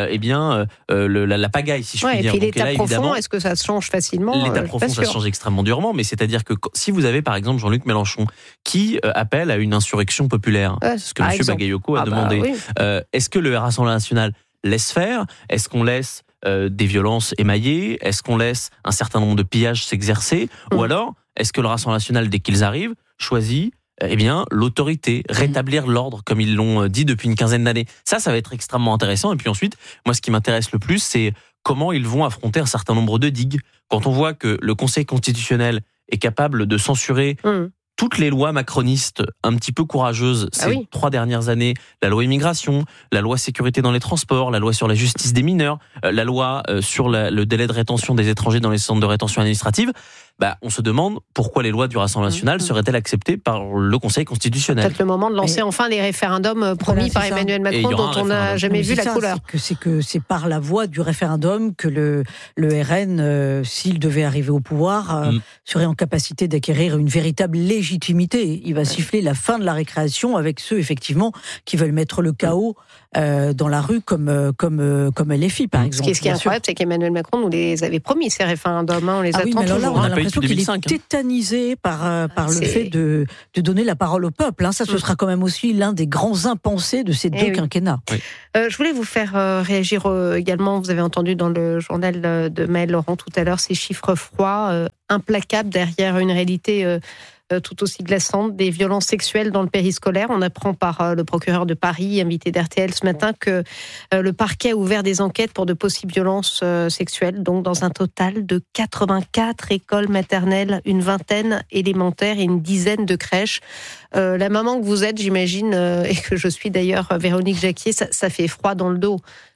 la pagaille, si je puis dire. Et puis donc, l'état profond, est-ce que ça se change facilement? L'état profond, ça se change extrêmement durement, mais c'est-à-dire que si vous avez par exemple Jean-Luc Mélenchon qui appelle à une insurrection populaire, c'est ce que M. Bagayoko a demandé, est-ce que le Rassemblement national laisse faire? Est-ce qu'on laisse des violences émaillées? Est-ce qu'on laisse un certain nombre de pillages s'exercer? Ou alors, est-ce que le Rassemblement national, dès qu'ils arrivent, choisit l'autorité, rétablir l'ordre, comme ils l'ont dit depuis une quinzaine d'années? Ça va être extrêmement intéressant. Et puis ensuite, moi, ce qui m'intéresse le plus, c'est comment ils vont affronter un certain nombre de digues. Quand on voit que le Conseil constitutionnel est capable de censurer toutes les lois macronistes un petit peu courageuses ces 3 dernières années, la loi immigration, la loi sécurité dans les transports, la loi sur la justice des mineurs, la loi sur le délai de rétention des étrangers dans les centres de rétention administrative, on se demande pourquoi les lois du Rassemblement national seraient-elles acceptées par le Conseil constitutionnel. Peut-être le moment de lancer enfin les référendums promis par Emmanuel Macron, dont on n'a jamais vu la couleur. C'est par la voie du référendum que le RN, s'il devait arriver au pouvoir, serait en capacité d'acquérir une véritable légitimité. Il va siffler la fin de la récréation avec ceux, effectivement, qui veulent mettre le chaos dans la rue comme LFI, par exemple. Ce qui est incroyable, c'est qu'Emmanuel Macron nous les avait promis, ces référendums. On les attend toujours. On a l'impression qu'il est tétanisé par le fait de donner la parole au peuple. Ça, ce sera quand même aussi l'un des grands impensés de ces deux quinquennats. Je voulais vous faire réagir également. Vous avez entendu dans le journal de Maëlle Laurent tout à l'heure ces chiffres froids, implacables derrière une réalité tout aussi glaçante, des violences sexuelles dans le périscolaire. On apprend par le procureur de Paris, invité d'RTL ce matin, que le parquet a ouvert des enquêtes pour de possibles violences sexuelles, donc dans un total de 84 écoles maternelles, une vingtaine élémentaires et une dizaine de crèches. La maman que vous êtes, j'imagine, et que je suis d'ailleurs, Véronique Jacquier, ça fait froid dans le dos.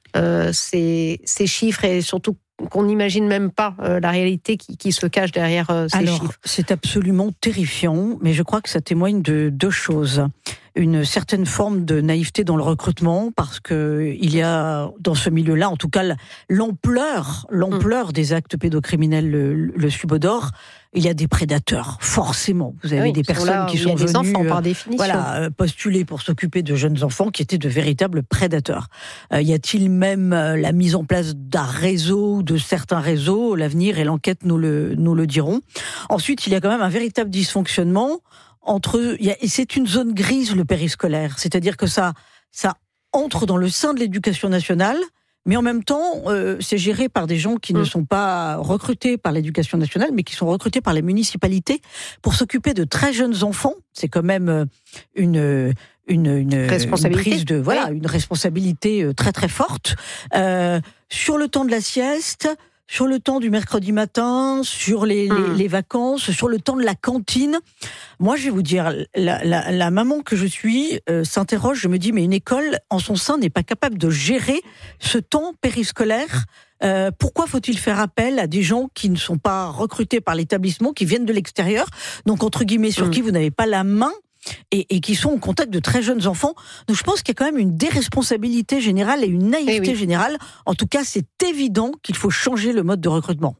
Ces chiffres, et surtout qu'on n'imagine même pas la réalité qui se cache derrière ces chiffres. C'est absolument terrifiant, mais je crois que ça témoigne de 2 choses. Une certaine forme de naïveté dans le recrutement, parce que il y a dans ce milieu-là, en tout cas, l'ampleur des actes pédocriminels le subodore. Il y a des prédateurs, forcément. Vous avez des personnes qui sont venues, des enfants, par définition. Postuler pour s'occuper de jeunes enfants qui étaient de véritables prédateurs. Y a-t-il même la mise en place d'un réseau, de certains réseaux? L'avenir et l'enquête nous le diront. Ensuite, il y a quand même un véritable dysfonctionnement et c'est une zone grise, le périscolaire. C'est-à-dire que ça entre dans le sein de l'éducation nationale, mais en même temps, c'est géré par des gens qui ne sont pas recrutés par l'éducation nationale, mais qui sont recrutés par les municipalités pour s'occuper de très jeunes enfants. C'est quand même une responsabilité. Une responsabilité très très forte. Sur le temps de la sieste, sur le temps du mercredi matin, sur les vacances, sur le temps de la cantine. Moi, je vais vous dire, la maman que je suis s'interroge, je me dis, mais une école, en son sein, n'est pas capable de gérer ce temps périscolaire. Pourquoi faut-il faire appel à des gens qui ne sont pas recrutés par l'établissement, qui viennent de l'extérieur, donc entre guillemets, sur qui vous n'avez pas la main, et qui sont au contact de très jeunes enfants. Donc je pense qu'il y a quand même une déresponsabilité générale et une naïveté générale. En tout cas, c'est évident qu'il faut changer le mode de recrutement.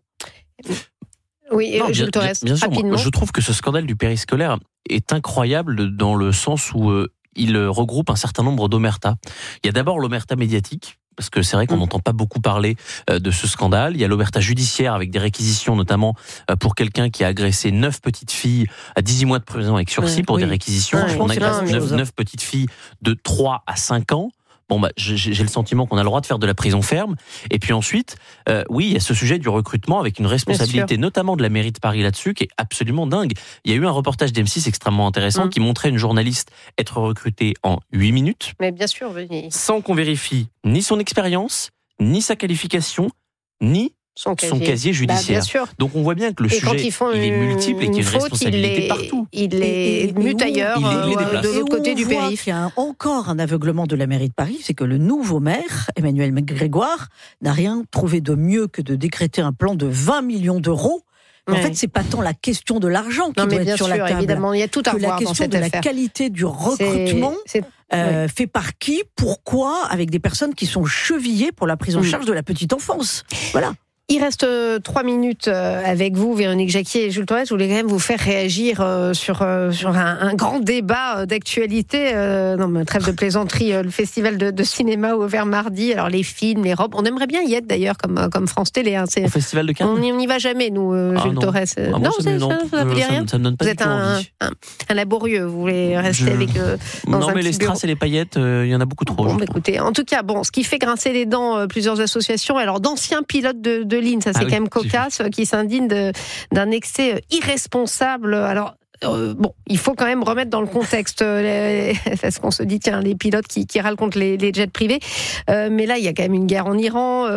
Oui, Gilles Torres, bien sûr, rapidement. Je trouve que ce scandale du périscolaire est incroyable dans le sens où il regroupe un certain nombre d'omertas. Il y a d'abord l'omerta médiatique, parce que c'est vrai qu'on n'entend pas beaucoup parler de ce scandale. Il y a l'omerta judiciaire avec des réquisitions, notamment pour quelqu'un qui a agressé 9 petites filles à 18 mois de prison avec sursis pour des réquisitions. On agresse 9 petites filles de 3 à 5 ans. J'ai le sentiment qu'on a le droit de faire de la prison ferme. Et puis ensuite, il y a ce sujet du recrutement avec une responsabilité, notamment de la mairie de Paris là-dessus, qui est absolument dingue. Il y a eu un reportage d'M6 extrêmement intéressant qui montrait une journaliste être recrutée en 8 minutes. Mais bien sûr, sans qu'on vérifie ni son expérience, ni sa qualification, ni son casier judiciaire. Donc on voit bien que le sujet il est multiple et qu'il y a une responsabilité partout. Il les mute ailleurs, de l'autre côté du périph'. Il y a encore un aveuglement de la mairie de Paris, c'est que le nouveau maire, Emmanuel Grégoire, n'a rien trouvé de mieux que de décréter un plan de 20 millions d'euros, En fait, c'est pas tant la question de l'argent qui doit être sur la table. Évidemment, il y a tout à voir dans cette affaire. La qualité du recrutement fait par qui, pourquoi, avec des personnes qui sont chevillées pour la prise en charge de la petite enfance. Voilà. Il reste 3 minutes avec vous, Véronique Jacquier et Jules Torres. Je voulais quand même vous faire réagir sur un grand débat d'actualité. Non, mais trêve de plaisanterie, le festival de cinéma ouvert mardi. Alors les films, les robes, on aimerait bien y être d'ailleurs comme France Télé. Hein. Au festival de Cannes. On n'y va jamais, nous, Jules Torres. Non, ça me dit rien. Ça me donne pas vous êtes un laborieux. Vous voulez rester avec. Non, mais les strass et les paillettes, il y en a beaucoup trop. Bon, écoutez, en tout cas, ce qui fait grincer les dents plusieurs associations. Alors d'anciens pilotes de ligne, ça c'est quand même cocasse, qui s'indigne d'un excès irresponsable. Alors il faut quand même remettre dans le contexte parce qu'on se dit tiens, les pilotes qui râlent contre les jets privés, mais là il y a quand même une guerre en Iran,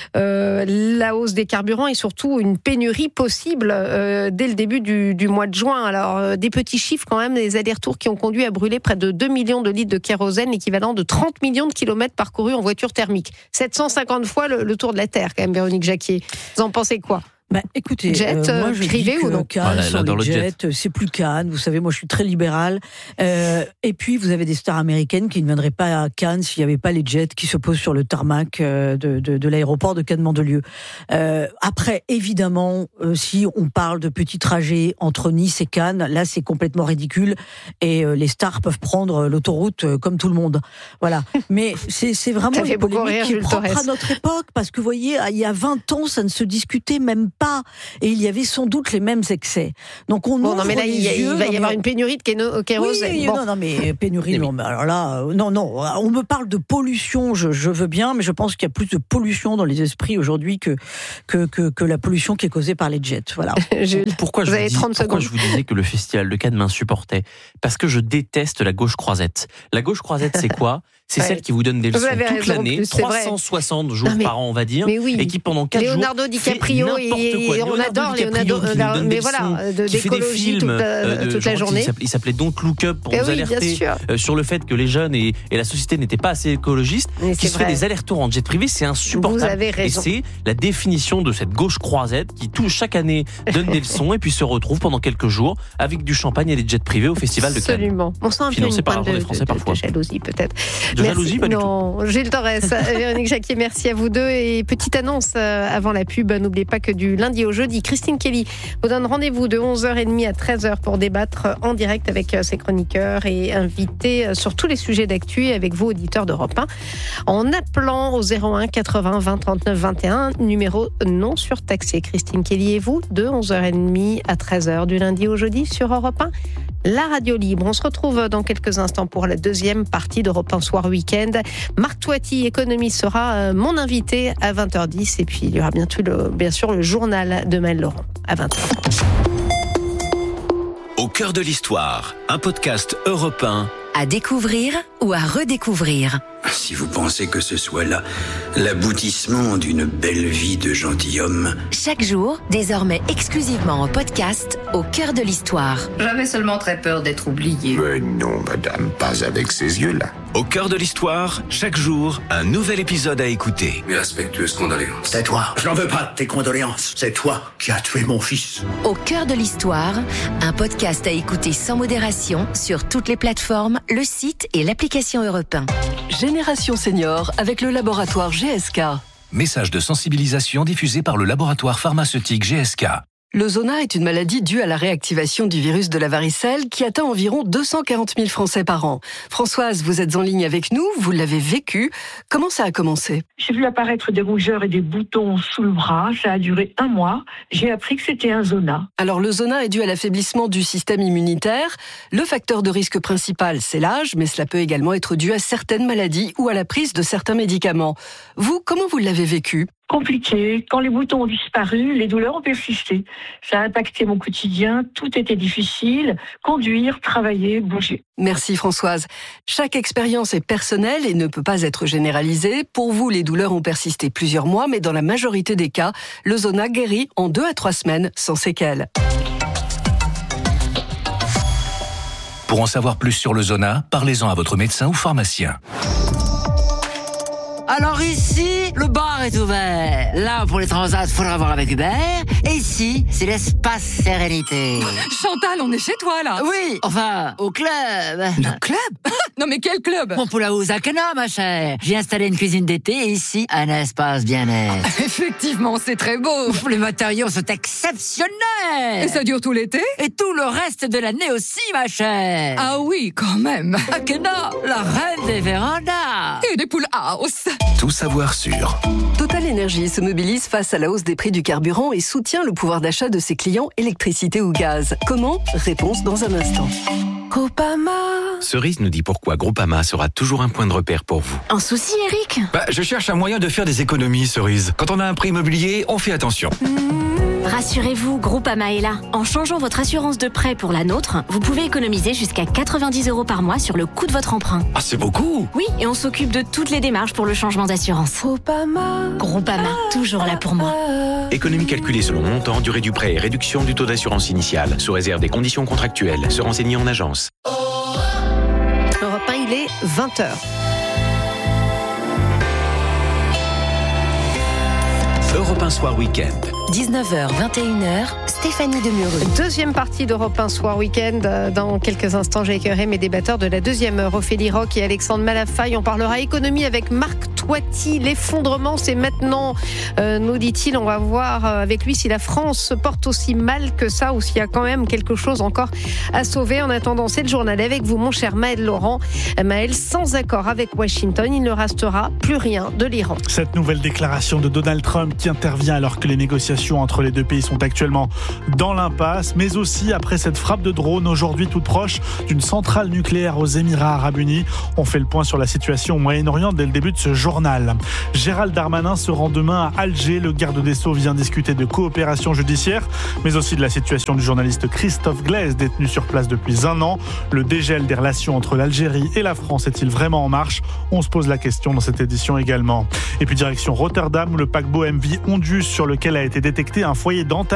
la hausse des carburants et surtout une pénurie possible dès le début du mois de juin. Alors des petits chiffres quand même, des allers-retours qui ont conduit à brûler près de 2 millions de litres de kérosène, l'équivalent de 30 millions de kilomètres parcourus en voiture thermique. 750 fois le tour de la Terre quand même, Véronique Jacquier. Vous en pensez quoi ? Écoutez, moi je privé dis ou non Cannes, sur les jets, c'est plus Cannes. Vous savez, moi je suis très libéral. Et puis vous avez des stars américaines qui ne viendraient pas à Cannes s'il n'y avait pas les jets qui se posent sur le tarmac de l'aéroport de Cannes-Mandelieu. Après, évidemment, si on parle de petits trajets entre Nice et Cannes, là c'est complètement ridicule. Et les stars peuvent prendre l'autoroute comme tout le monde. Voilà. Mais c'est vraiment une polémique qui est propre à notre époque, parce que vous voyez, il y a 20 ans, ça ne se discutait même pas. Et il y avait sans doute les mêmes excès. Donc on ouvre non, mais là, il va y avoir une pénurie de kérosène. Oui, non, mais pénurie, non. Mais alors là, non. On me parle de pollution, je veux bien, mais je pense qu'il y a plus de pollution dans les esprits aujourd'hui que la pollution qui est causée par les jets. Voilà. Pourquoi je vous disais que le festival de Cannes m'insupportait ? Parce que je déteste la gauche croisette. La gauche croisette, c'est quoi ? C'est celle qui vous donne des leçons toute l'année, 360 jours par an, on va dire, et qui pendant 4 jours Leonardo DiCaprio, et on adore Leonardo, mais voilà, d'écologie toute la journée. Il s'appelait Don't Look Up pour nous alerter sur le fait que les jeunes et la société n'étaient pas assez écologistes, qui se fait des allers-retours en jet privé, c'est insupportable. Vous avez raison. Et c'est la définition de cette gauche croisette qui chaque année donne des leçons et puis se retrouve pendant quelques jours avec du champagne et des jets privés au festival de Cannes. Absolument. On sent un peu une pointe de jalousie peut-être. De jalousie, pas du tout. Non, Gilles Torres, Véronique Jacquier, merci à vous deux. Et petite annonce avant la pub, n'oubliez pas que du lundi au jeudi, Christine Kelly vous donne rendez-vous de 11h30 à 13h pour débattre en direct avec ses chroniqueurs et invités sur tous les sujets d'actu avec vous, auditeurs d'Europe 1, en appelant au 01 80 20 39 21, numéro non surtaxé. Christine Kelly et vous, de 11h30 à 13h du lundi au jeudi sur Europe 1. La radio libre. On se retrouve dans quelques instants pour la deuxième partie d'Europe 1 Soir Week-end. Marc Toiti, économiste, sera mon invité à 20h10. Et puis, il y aura bien sûr le journal de Maëlle Laurent à 20h. Au cœur de l'histoire, un podcast Europe 1. À découvrir ou à redécouvrir. Si vous pensez que ce soit là l'aboutissement d'une belle vie de gentilhomme. Chaque jour, désormais exclusivement en podcast, au cœur de l'histoire. J'avais seulement très peur d'être oublié. Mais non, madame, pas avec ces yeux-là. Au cœur de l'histoire, chaque jour, un nouvel épisode à écouter. Mes respectueuses condoléances. C'est toi. Je n'en veux pas de tes condoléances. C'est toi qui as tué mon fils. Au cœur de l'histoire, un podcast à écouter sans modération sur toutes les plateformes, le site et l'application Europe 1. Génération Senior avec le laboratoire GSK. Message de sensibilisation diffusé par le laboratoire pharmaceutique GSK. Le zona est une maladie due à la réactivation du virus de la varicelle qui atteint environ 240 000 Français par an. Françoise, vous êtes en ligne avec nous, vous l'avez vécu. Comment ça a commencé ? J'ai vu apparaître des rougeurs et des boutons sous le bras. Ça a duré 1 mois. J'ai appris que c'était un zona. Alors le zona est dû à l'affaiblissement du système immunitaire. Le facteur de risque principal, c'est l'âge, mais cela peut également être dû à certaines maladies ou à la prise de certains médicaments. Vous, comment vous l'avez vécu ? Compliqué. Quand les boutons ont disparu, les douleurs ont persisté. Ça a impacté mon quotidien. Tout était difficile. Conduire, travailler, bouger. Merci Françoise. Chaque expérience est personnelle et ne peut pas être généralisée. Pour vous, les douleurs ont persisté plusieurs mois, mais dans la majorité des cas, le zona guérit en 2 à 3 semaines sans séquelles. Pour en savoir plus sur le zona, parlez-en à votre médecin ou pharmacien. Alors ici, le bar est ouvert. Là, pour les transats, faudra voir avec Hubert. Et ici, c'est l'espace sérénité. Chantal, on est chez toi, là. Oui, enfin, au club. Le club? Non, mais quel club? Mon Poulaouzakena, ma chère. J'ai installé une cuisine d'été et ici, un espace bien-être. Effectivement, c'est très beau. Les matériaux sont exceptionnels. Et ça dure tout l'été? Et tout le reste de l'année aussi, ma chère. Ah oui, quand même. Akena, la reine des vérandas. Et des poules house. Tout savoir sur Total Energy se mobilise face à la hausse des prix du carburant et soutient le pouvoir d'achat de ses clients électricité ou gaz. Comment? Réponse dans un instant. Groupama. Cerise nous dit pourquoi Groupama sera toujours un point de repère pour vous. Un souci, Eric? Je cherche un moyen de faire des économies, Cerise. Quand on a un prêt immobilier, on fait attention. Rassurez-vous, Groupama est là. En changeant votre assurance de prêt pour la nôtre, vous pouvez économiser jusqu'à 90 € par mois sur le coût de votre emprunt. Ah, c'est beaucoup! Oui, et on s'occupe de toutes les démarches pour le changement d'assurance. Groupama, toujours là pour moi. Économie calculée selon montant, durée du prêt et réduction du taux d'assurance initiale, sous réserve des conditions contractuelles. Se renseigner en agence. Europe 1, il est 20h. Europe 1 Soir Week-end. 19h, 21h, Stéphanie Demureux. Deuxième partie d'Europe 1 Soir Week-end. Dans quelques instants, j'accueillerai mes débatteurs de la deuxième heure, Ophélie Roch et Alexandre Malafaille. On parlera économie avec Marc Toiti. L'effondrement, c'est maintenant, nous dit-il. On va voir avec lui si la France se porte aussi mal que ça ou s'il y a quand même quelque chose encore à sauver. En attendant, c'est le journal avec vous, mon cher Maël Laurent. Maël, sans accord avec Washington, il ne restera plus rien de l'Iran. Cette nouvelle déclaration de Donald Trump qui intervient alors que les négociations entre les deux pays sont actuellement dans l'impasse, mais aussi après cette frappe de drone aujourd'hui toute proche d'une centrale nucléaire aux Émirats Arabes Unis. On fait le point sur la situation au Moyen-Orient dès le début de ce journal. Gérald Darmanin se rend demain à Alger. Le garde des Sceaux vient discuter de coopération judiciaire, mais aussi de la situation du journaliste Christophe Glaise, détenu sur place depuis 1 an. Le dégel des relations entre l'Algérie et la France est-il vraiment en marche? On se pose la question dans cette édition également. Et puis direction Rotterdam, où le paquebot MV Ondius, sur lequel a été détecté un foyer d'entassement